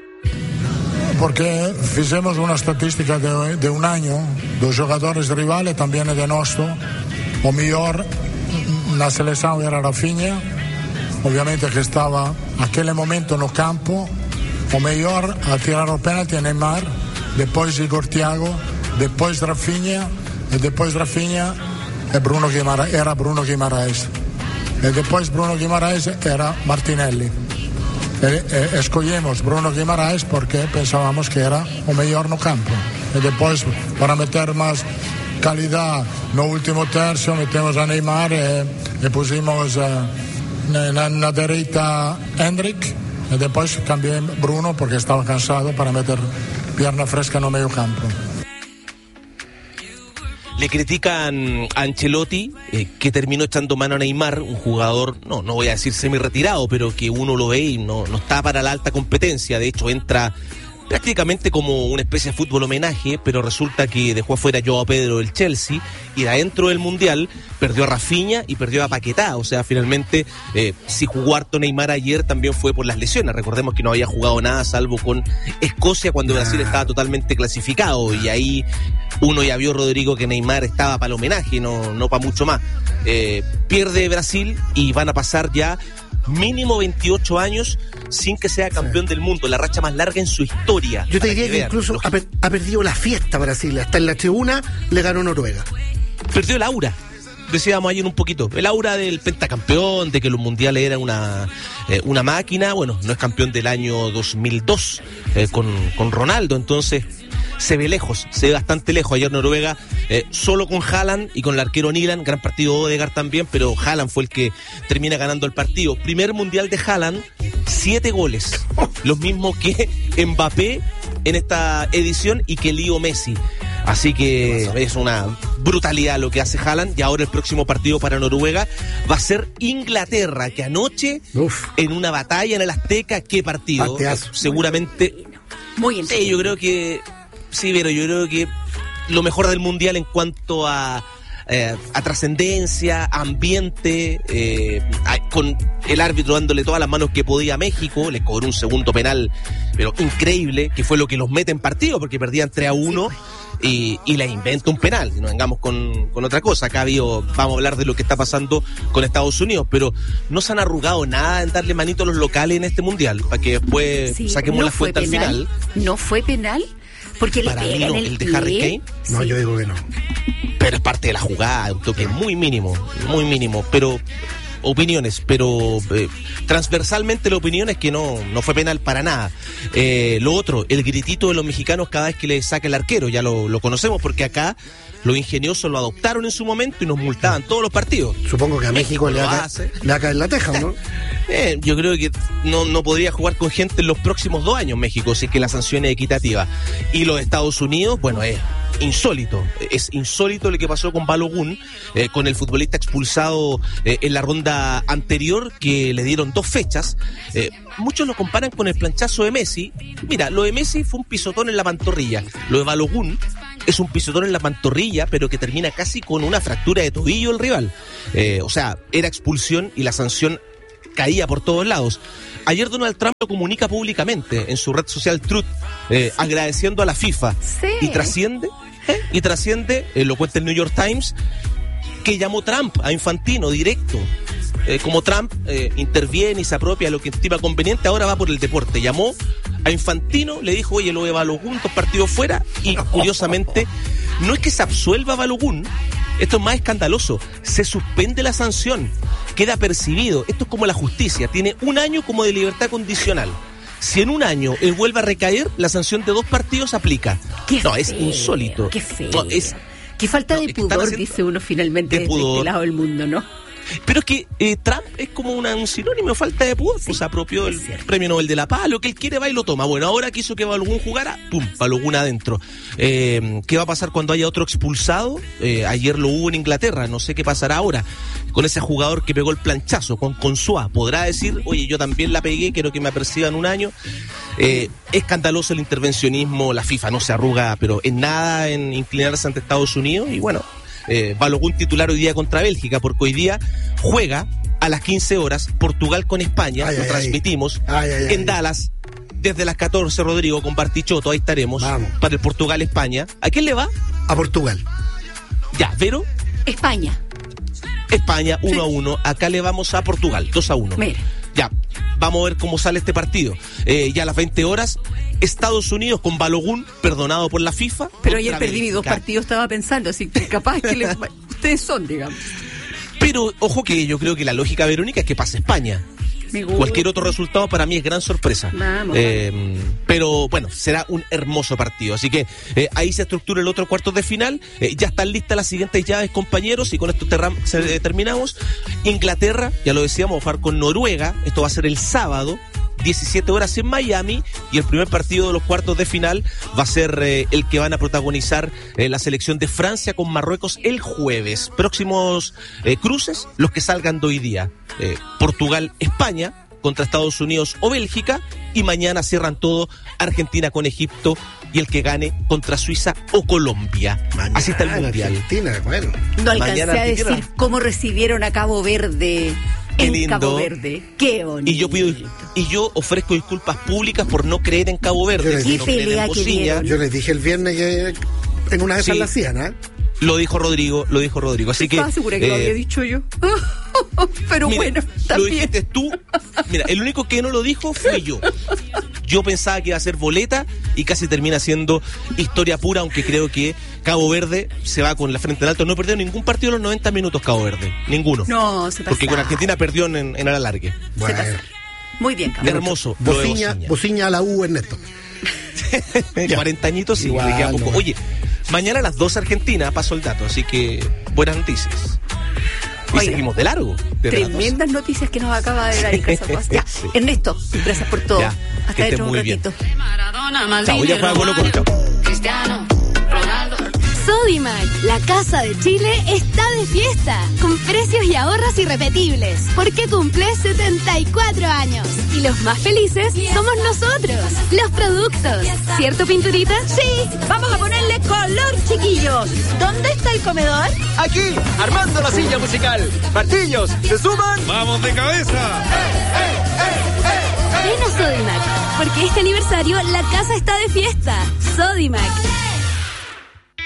Porque fizemos una estatística de, de un año dos jogadores rivales, también de nuestro. O mejor na seleção era Rafinha, obviamente que estaba aquel momento no campo. O mejor a tirar o penalti Neymar, depois Igor Thiago, depois Rafinha, e depois Rafinha e Bruno Guimaraes, era Bruno Guimaraes. E depois Bruno Guimaraes era Martinelli. E, e, escollemos Bruno Guimaraes porque pensábamos que era o mellor no campo. E depois, para meter máis calidad no último tercio, metemos a Neymar e, e pusimos uh, na, na dereita Endrick, e depois cambié Bruno porque estaba cansado para meter pierna fresca no medio campo. Le critican a Ancelotti eh, que terminó echando mano a Neymar, un jugador, no, no voy a decir semi-retirado, pero que uno lo ve y no, no está para la alta competencia. De hecho, entra prácticamente como una especie de fútbol homenaje, pero resulta que dejó afuera a Joao Pedro del Chelsea y de adentro del Mundial perdió a Rafinha y perdió a Paquetá. O sea, finalmente, eh, si jugó harto Neymar ayer también fue por las lesiones. Recordemos que no había jugado nada salvo con Escocia cuando Brasil estaba totalmente clasificado, y ahí uno ya vio, Rodrigo, que Neymar estaba para el homenaje, no, no para mucho más. Eh, pierde Brasil y van a pasar ya mínimo veintiocho años sin que sea campeón sí. del mundo, la racha más larga en su historia. Yo te diría que, que incluso ha, per- ha perdido la fiesta Brasil, hasta en la tribuna le ganó Noruega. Perdió el aura, decíamos ayer un poquito, el aura del pentacampeón, de que los mundiales eran una, eh, una máquina. Bueno, no es campeón del año dos mil dos eh, con, con Ronaldo, entonces se ve lejos, se ve bastante lejos. Ayer Noruega, eh, solo con Haaland y con el arquero Nyland, gran partido Odegaard también, pero Haaland fue el que termina ganando el partido. Primer mundial de Haaland, siete goles, los mismos que Mbappé en esta edición y que Leo Messi. Así que es una brutalidad lo que hace Haaland. Y ahora el próximo partido para Noruega va a ser Inglaterra, que anoche, Uf. en una batalla en el Azteca, qué partido. Pateazo. Seguramente muy en sí, yo creo que sí, pero yo creo que lo mejor del mundial en cuanto a eh, a trascendencia, ambiente, eh, a, con el árbitro dándole todas las manos que podía a México, le cobró un segundo penal, pero increíble, que fue lo que los mete en partido, porque perdían tres a uno. Y, y les inventa un penal, y no vengamos con, con otra cosa. Acá había, vamos a hablar de lo que está pasando con Estados Unidos, pero no se han arrugado nada en darle manito a los locales en este mundial, para que después sí, saquemos no la cuenta al final. ¿No fue penal? Porque para el, mí no, el, el de Harry Kane. No, sí. Yo digo que no. Pero es parte de la jugada, un toque muy mínimo, muy mínimo, pero opiniones, pero eh, transversalmente la opinión es que no, no fue penal para nada. Eh, lo otro, el gritito de los mexicanos cada vez que le saca el arquero, ya lo, lo conocemos porque acá los ingeniosos lo adoptaron en su momento y nos multaban todos los partidos. Supongo que a México, México le, va a, le va a caer la teja, ¿no? eh, yo creo que no, no podría jugar con gente en los próximos dos años México, si es que la sanción es equitativa. Y los Estados Unidos, bueno, es insólito. Es insólito lo que pasó con Balogun, eh, con el futbolista expulsado eh, en la ronda anterior, que le dieron dos fechas. Eh, muchos lo comparan con el planchazo de Messi. Mira, lo de Messi fue un pisotón en la pantorrilla. Lo de Balogun es un pisotón en la pantorrilla, pero que termina casi con una fractura de tobillo el rival. Eh, o sea, era expulsión y la sanción caía por todos lados. Ayer Donald Trump lo comunica públicamente en su red social Truth, eh, agradeciendo a la FIFA. Sí. Y trasciende, ¿eh? y trasciende, eh, lo cuenta el New York Times, que llamó Trump a Infantino directo. Eh, como Trump eh, interviene y se apropia de lo que estima conveniente, ahora va por el deporte. Llamó a Infantino, le dijo, oye, lo de Balogun, dos partidos fuera, y curiosamente, no es que se absuelva Balogun, esto es más escandaloso, se suspende la sanción, queda percibido, esto es como la justicia, tiene un año como de libertad condicional. Si en un año él vuelve a recaer, la sanción de dos partidos aplica. Qué no, feo, es insólito. Qué feo. No, es, qué falta no, de es que pudor, haciendo, dice uno finalmente, de este lado del mundo, ¿no? Pero es que eh, Trump es como una, un sinónimo de falta de pudor, sí, pues se apropió del premio Nobel de la Paz, lo que él quiere va y lo toma. Bueno, ahora quiso que Balogun jugara, pum, Balogun adentro. Eh, ¿Qué va a pasar cuando haya otro expulsado? Eh, ayer lo hubo en Inglaterra, no sé qué pasará ahora con ese jugador que pegó el planchazo, con Consua. Podrá decir, oye, yo también la pegué, quiero que me aperciban un año. Eh, escandaloso el intervencionismo, la FIFA no se arruga, pero en nada en inclinarse ante Estados Unidos, y bueno, Eh, Balogun titular hoy día contra Bélgica, porque hoy día juega a las quince horas Portugal con España, ay, lo ay, ay. Ay, ay, en ay. Dallas desde las catorce, Rodrigo, con Bartichotto, ahí estaremos. Vamos. Para el Portugal-España. ¿A quién le va? A Portugal. Ya, Vero. España. España, uno sí. a uno. Acá le vamos a Portugal, dos a uno. Mira. Ya, vamos a ver cómo sale este partido. Eh, ya a las veinte horas, Estados Unidos con Balogun, perdonado por la FIFA. Pero ayer perdí mis dos partidos, estaba pensando, así que capaz que les... ustedes son, digamos. Pero, ojo que yo creo que la lógica, Verónica, es que pase España. Cualquier otro resultado para mí es gran sorpresa. Vamos, eh, vamos. Pero bueno, será un hermoso partido. Así que eh, ahí se estructura el otro cuarto de final. Eh, ya están listas las siguientes llaves, compañeros, y con esto terra- se, eh, terminamos. Inglaterra, ya lo decíamos, va a jugar con Noruega. Esto va a ser el sábado, diecisiete horas en Miami, y el primer partido de los cuartos de final va a ser eh, el que van a protagonizar eh, la selección de Francia con Marruecos el jueves. Próximos eh, cruces, los que salgan de hoy día. Eh, Portugal, España contra Estados Unidos o Bélgica, y mañana cierran todo Argentina con Egipto, y el que gane contra Suiza o Colombia. Mañana, así está el mundial. Argentina, bueno. No alcancé a decir cómo recibieron a Cabo Verde. Qué en lindo. Cabo Verde, qué bonito. Y yo pido y yo ofrezco disculpas públicas por no creer en Cabo Verde. Yo les, no creer en Bociña. Yo les dije el viernes que en una de esas sí. la hacían, ¿eh? Lo dijo Rodrigo, lo dijo Rodrigo. Así que estaba segura que eh, lo había dicho yo. Pero mira, bueno, también. Lo dijiste tú. Mira, el único que no lo dijo fue yo. Yo pensaba que iba a ser boleta y casi termina siendo historia pura, aunque creo que Cabo Verde se va con la frente en alto. No perdió ningún partido en los noventa minutos Cabo Verde. Ninguno. No, se pasó. Porque con Argentina perdió en, en el alargue. Bueno. Se pasó. Muy bien, Cabo. Hermoso. Bociña, Bociña a la U, Ernesto. cuarenta añitos y le queda poco. Oye, mañana a las dos Argentina, paso el dato, así que buenas noticias. Y Oiga, seguimos de largo. Tremendas noticias que nos acaba de dar en Casa Paz. Ya, sí. Ernesto, gracias por todo. Ya, hasta dentro de un ratito. Chao, ya juega Colo Colo. Chao. Cristiano, Ronaldo. Sodimac, la casa de Chile, está de fiesta, con precios y ahorros irrepetibles, porque cumple setenta y cuatro años. Y los más felices somos nosotros, los productos. ¿Cierto, Pinturita? Sí, vamos a ponerle color, chiquillos. ¿Dónde está el comedor? Aquí, armando la silla musical. Martillos, ¿se suman? ¡Vamos de cabeza! ¡Eh, eh, eh, eh! Ven a Sodimac, porque este aniversario la casa está de fiesta. Sodimac.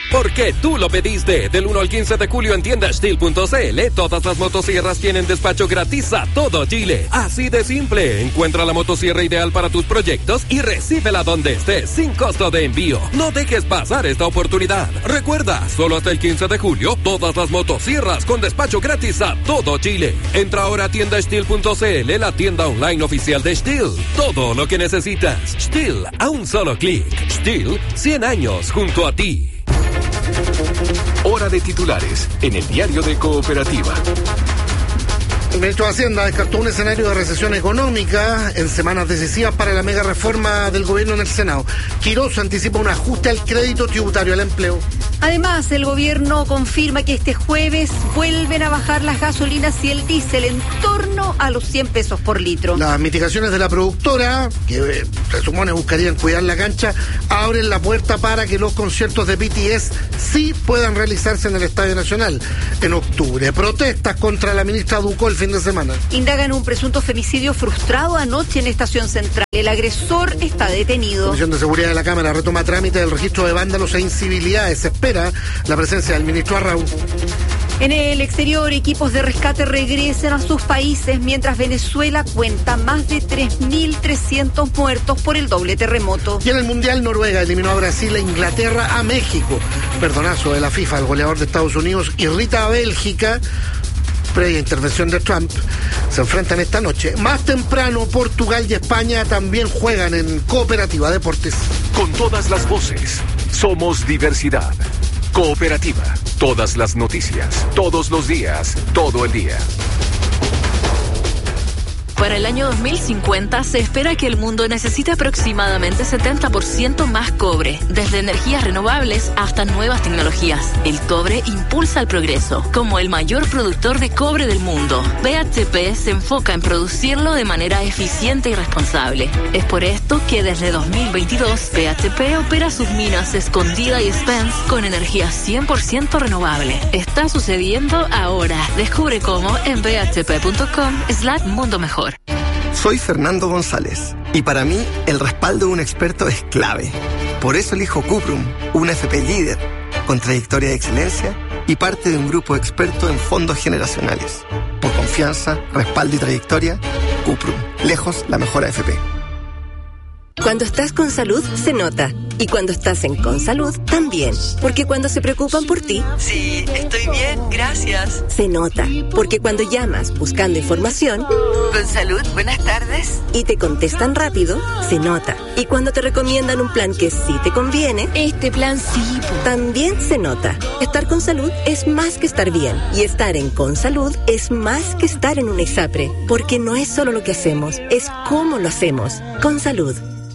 Porque tú lo pediste. Del uno al quince de julio en tienda steel punto c l, todas las motosierras tienen despacho gratis a todo Chile. Así de simple. Encuentra la motosierra ideal para tus proyectos y recíbela donde estés, sin costo de envío. No dejes pasar esta oportunidad. Recuerda, solo hasta el quince de julio, todas las motosierras con despacho gratis a todo Chile. Entra ahora a tienda steel punto c l, la tienda online oficial de Steel. Todo lo que necesitas. Steel, a un solo clic. Steel, cien años junto a ti. Hora de titulares en el diario de Cooperativa. El ministro de Hacienda descartó un escenario de recesión económica en semanas decisivas para la mega reforma del gobierno en el Senado. Quirós anticipa un ajuste al crédito tributario al empleo. Además, el gobierno confirma que este jueves vuelven a bajar las gasolinas y el diésel en torno a los cien pesos por litro. Las mitigaciones de la productora, que eh, se supone buscarían cuidar la cancha, abren la puerta para que los conciertos de B T S sí puedan realizarse en el Estadio Nacional en octubre. Protestas contra la ministra Ducó el fin de semana. Indagan un presunto femicidio frustrado anoche en Estación Central. El agresor está detenido. La Comisión de Seguridad de la Cámara retoma trámite del registro de vándalos e incivilidades. Se espera la presencia del ministro Arrau. En el exterior, equipos de rescate regresan a sus países mientras Venezuela cuenta más de tres mil trescientos muertos por el doble terremoto. Y en el Mundial, Noruega eliminó a Brasil e Inglaterra a México. Perdonazo de la FIFA, el goleador de Estados Unidos irrita a Bélgica. Previa intervención de Trump, se enfrentan esta noche. Más temprano, Portugal y España también juegan en Cooperativa Deportes. Con todas las voces, somos diversidad. Cooperativa, todas las noticias, todos los días, todo el día. Para el año dos mil cincuenta se espera que el mundo necesite aproximadamente setenta por ciento más cobre, desde energías renovables hasta nuevas tecnologías. El cobre impulsa el progreso. Como el mayor productor de cobre del mundo, B H P se enfoca en producirlo de manera eficiente y responsable. Es por esto que desde dos mil veintidós, B H P opera sus minas Escondida y Spence con energía cien por ciento renovable. Está sucediendo ahora. Descubre cómo en b h p punto com slash mundo mejor. Soy Fernando González y para mí el respaldo de un experto es clave. Por eso elijo Cuprum, una F P líder, con trayectoria de excelencia y parte de un grupo experto en fondos generacionales. Por confianza, respaldo y trayectoria, Cuprum, lejos la mejor A F P. Cuando estás con salud, se nota. Y cuando estás en Consalud, también. Porque cuando se preocupan por ti... Sí, estoy bien, gracias. Se nota. Porque cuando llamas buscando información... Consalud, buenas tardes. Y te contestan rápido, se nota. Y cuando te recomiendan un plan que sí te conviene... Este plan sí. También se nota. Estar con salud es más que estar bien. Y estar en Consalud es más que estar en una ISAPRE. Porque no es solo lo que hacemos, es cómo lo hacemos. Consalud.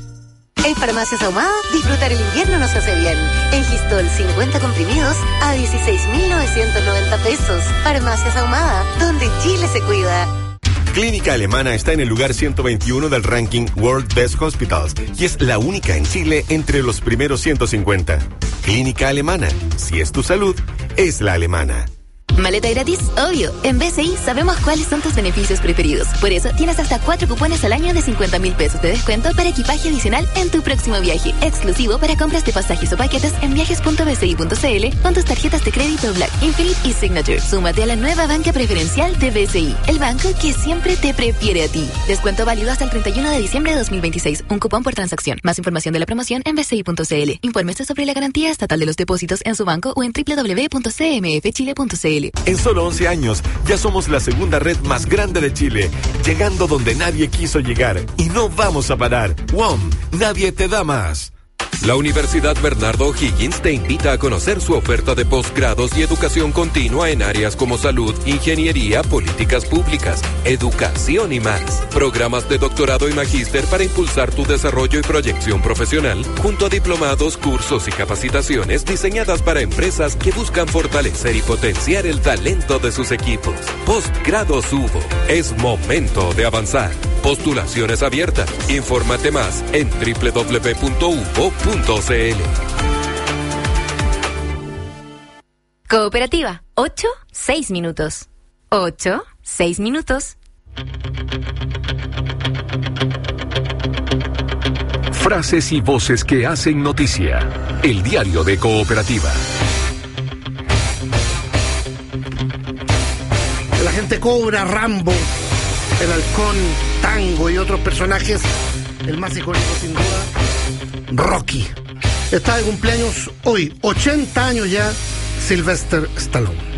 En Farmacias Ahumada, disfrutar el invierno nos hace bien. En Gistol, cincuenta comprimidos a dieciséis mil novecientos noventa pesos. Farmacias Ahumada, donde Chile se cuida. Clínica Alemana está en el lugar ciento veintiuno del ranking World Best Hospitals y es la única en Chile entre los primeros ciento cincuenta. Clínica Alemana, si es tu salud, es la alemana. Maleta gratis, obvio. En B C I sabemos cuáles son tus beneficios preferidos. Por eso tienes hasta cuatro cupones al año de cincuenta mil pesos de descuento para equipaje adicional en tu próximo viaje. Exclusivo para compras de pasajes o paquetes en viajes punto b c i punto c l con tus tarjetas de crédito Black, Infinite y Signature. Súmate a la nueva banca preferencial de B C I, el banco que siempre te prefiere a ti. Descuento válido hasta el treinta y uno de diciembre de dos mil veintiséis. Un cupón por transacción. Más información de la promoción en b c i punto c l. Infórmese sobre la garantía estatal de los depósitos en su banco o en w w w punto c m f chile punto c l. En solo once años, ya somos la segunda red más grande de Chile, llegando donde nadie quiso llegar. Y no vamos a parar. W O M, nadie te da más. La Universidad Bernardo O'Higgins te invita a conocer su oferta de posgrados y educación continua en áreas como salud, ingeniería, políticas públicas, educación y más. Programas de doctorado y magíster para impulsar tu desarrollo y proyección profesional, junto a diplomados, cursos y capacitaciones diseñadas para empresas que buscan fortalecer y potenciar el talento de sus equipos. Postgrados U B O. Es momento de avanzar. Postulaciones abiertas. Infórmate más en w w w punto u b o punto c l. Cooperativa, ocho, seis minutos. ocho, seis minutos. Frases y voces que hacen noticia. El diario de Cooperativa. Agente Cobra, Rambo, El Halcón, Tango y otros personajes, el más icónico sin duda, Rocky. Está de cumpleaños hoy, ochenta años ya, Sylvester Stallone.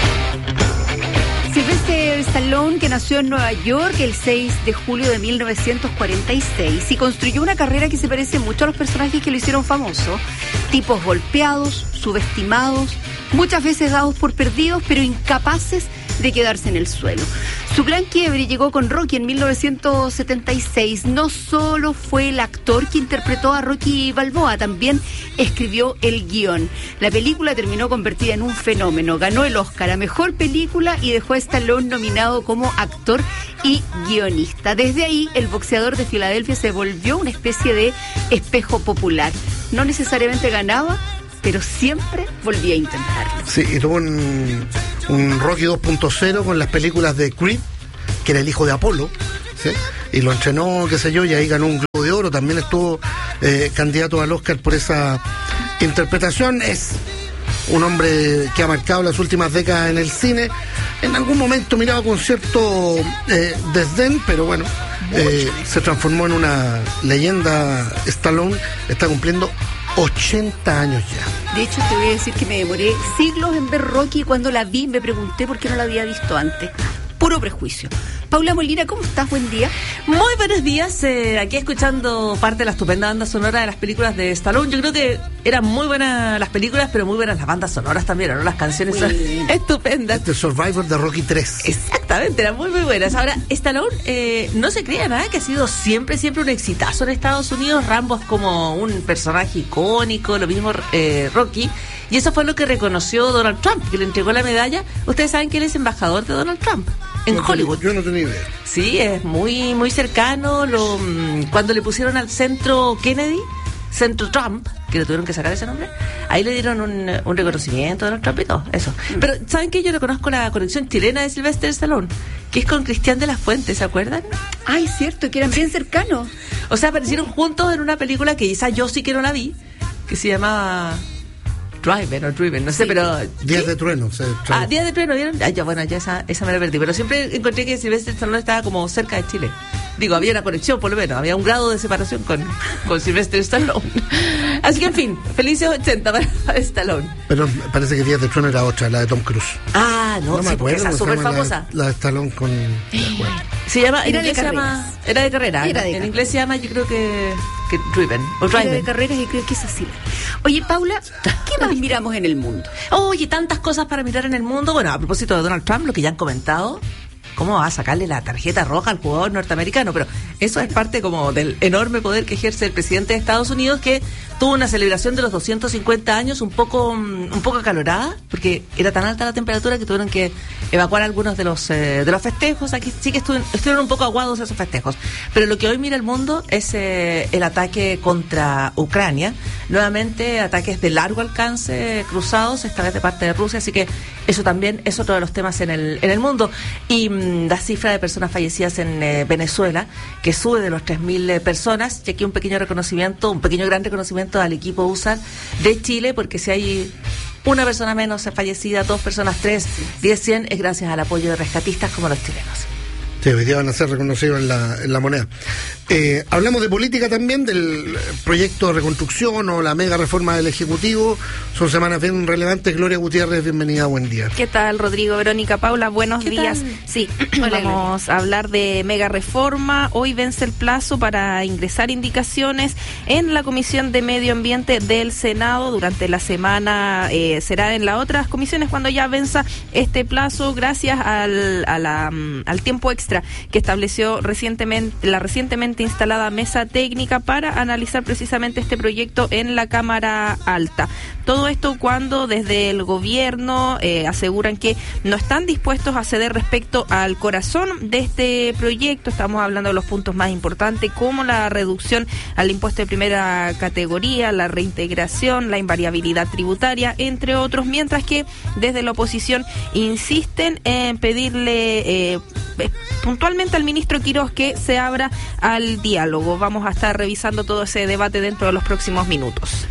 Sylvester Stallone, que nació en Nueva York el seis de julio de mil novecientos cuarenta y seis y construyó una carrera que se parece mucho a los personajes que lo hicieron famoso. Tipos golpeados, subestimados, muchas veces dados por perdidos, pero incapaces de quedarse en el suelo. Su gran quiebre llegó con Rocky en mil novecientos setenta y seis. No solo fue el actor que interpretó a Rocky Balboa, también escribió el guión. La película terminó convertida en un fenómeno. Ganó el Oscar a Mejor Película y dejó a Stallone nominado como actor y guionista. Desde ahí, el boxeador de Filadelfia se volvió una especie de espejo popular. No necesariamente ganaba, pero siempre volvía a intentarlo. Sí, y tuvo un, un Rocky dos punto cero con las películas de Creed, que era el hijo de Apolo, ¿sí? Y lo entrenó, qué sé yo, y ahí ganó un Globo de Oro. También estuvo eh, candidato al Oscar por esa interpretación. Es un hombre que ha marcado las últimas décadas en el cine. En algún momento miraba con cierto eh, desdén, pero bueno, eh, se transformó en una leyenda. Stallone está cumpliendo ochenta años ya. De hecho, te voy a decir que me demoré siglos en ver Rocky. Cuando la vi me pregunté por qué no la había visto antes. Puro prejuicio. Paula Molina, ¿cómo estás? Buen día. Muy buenos días, eh, aquí escuchando parte de la estupenda banda sonora de las películas de Stallone. Yo creo que eran muy buenas las películas, pero muy buenas las bandas sonoras también, ¿no? Las canciones son estupendas. The Survivor de Rocky tres. Exactamente, eran muy muy buenas. Ahora, Stallone eh, no se crea nada, que ha sido siempre, siempre un exitazo en Estados Unidos. Rambo es como un personaje icónico, lo mismo eh, Rocky. Y eso fue lo que reconoció Donald Trump, que le entregó la medalla. Ustedes saben que él es embajador de Donald Trump en no Hollywood. Tenía, yo no tenía idea. Sí, es muy muy cercano. Lo, cuando le pusieron al centro Kennedy, centro Trump, que le tuvieron que sacar ese nombre, ahí le dieron un, un reconocimiento a Donald Trump y todo, eso. Pero, ¿saben qué? Yo reconozco la conexión chilena de Sylvester Stallone, que es con Cristian de la Fuente, ¿se acuerdan? Ay, cierto, que eran bien cercanos. O sea, aparecieron juntos en una película que quizás yo sí que no la vi, que se llamaba Driven o Driven, no sé, sí, pero... Días de Trueno. Se ah, Días de Trueno, ¿vieron? Ah, ya, bueno, ya esa, esa me la perdí, pero siempre encontré que Sylvester Stallone estaba como cerca de Chile. Digo, había una conexión, por lo menos, había un grado de separación con, con Sylvester Stallone. Así que, en fin, felices ochenta para Stallone. Pero parece que Días de Trueno era otra, la de Tom Cruise. Ah, no, no sí, me porque acuerdo, esa súper famosa. La, la de Stallone con... Se llama, en era inglés de se llama... Era de carrera. Era de en carrera. inglés se llama, yo creo que... que Driven. O Era Driven. de carreras y creo que es así. Oye, Paula, ¿qué más miramos en el mundo? Oye, tantas cosas para mirar en el mundo. Bueno, a propósito de Donald Trump, lo que ya han comentado, ¿cómo va a sacarle la tarjeta roja al jugador norteamericano? Pero eso es parte como del enorme poder que ejerce el presidente de Estados Unidos, que tuvo una celebración de los doscientos cincuenta años un poco un poco acalorada, porque era tan alta la temperatura que tuvieron que evacuar algunos de los eh, de los festejos. Aquí sí que estuvieron, estuvieron un poco aguados esos festejos. Pero lo que hoy mira el mundo es eh, el ataque contra Ucrania. Nuevamente, ataques de largo alcance cruzados, esta vez de parte de Rusia, así que eso también es otro de los temas en el, en el mundo. Y mmm, la cifra de personas fallecidas en eh, Venezuela, que sube de los tres mil eh, personas, y aquí un pequeño reconocimiento, un pequeño gran reconocimiento al equipo U S A de Chile, porque si hay una persona menos fallecida, dos personas, tres, diez, cien, es gracias al apoyo de rescatistas como los chilenos. Sí, hoy día van a ser reconocidos en la, en la moneda. Eh, hablamos de política también, del proyecto de reconstrucción o la mega reforma del Ejecutivo. Son semanas bien relevantes. Gloria Gutiérrez, bienvenida, buen día. ¿Qué tal, Rodrigo, Verónica, Paula? Buenos días. Tal? Sí, vamos a hablar de mega reforma. Hoy vence el plazo para ingresar indicaciones en la Comisión de Medio Ambiente del Senado. Durante la semana eh, será en las otras comisiones cuando ya venza este plazo, gracias al, a la, al tiempo extra que estableció recientemente la recientemente instalada mesa técnica para analizar precisamente este proyecto en la Cámara Alta. Todo esto cuando desde el gobierno eh, aseguran que no están dispuestos a ceder respecto al corazón de este proyecto. Estamos hablando de los puntos más importantes, como la reducción al impuesto de primera categoría, la reintegración, la invariabilidad tributaria, entre otros, mientras que desde la oposición insisten en pedirle eh, puntualmente al ministro Quirós que se abra al diálogo. Vamos a estar revisando todo ese debate dentro de los próximos minutos.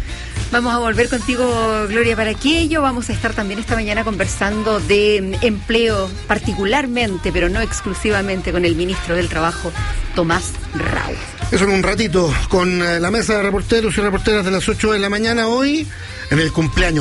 Vamos a volver contigo, Gloria, para aquello. Vamos a estar también esta mañana conversando de empleo particularmente, pero no exclusivamente, con el ministro del Trabajo, Tomás Rau. Eso en un ratito, con la mesa de reporteros y reporteras de las ocho de la mañana hoy, en el cumpleaños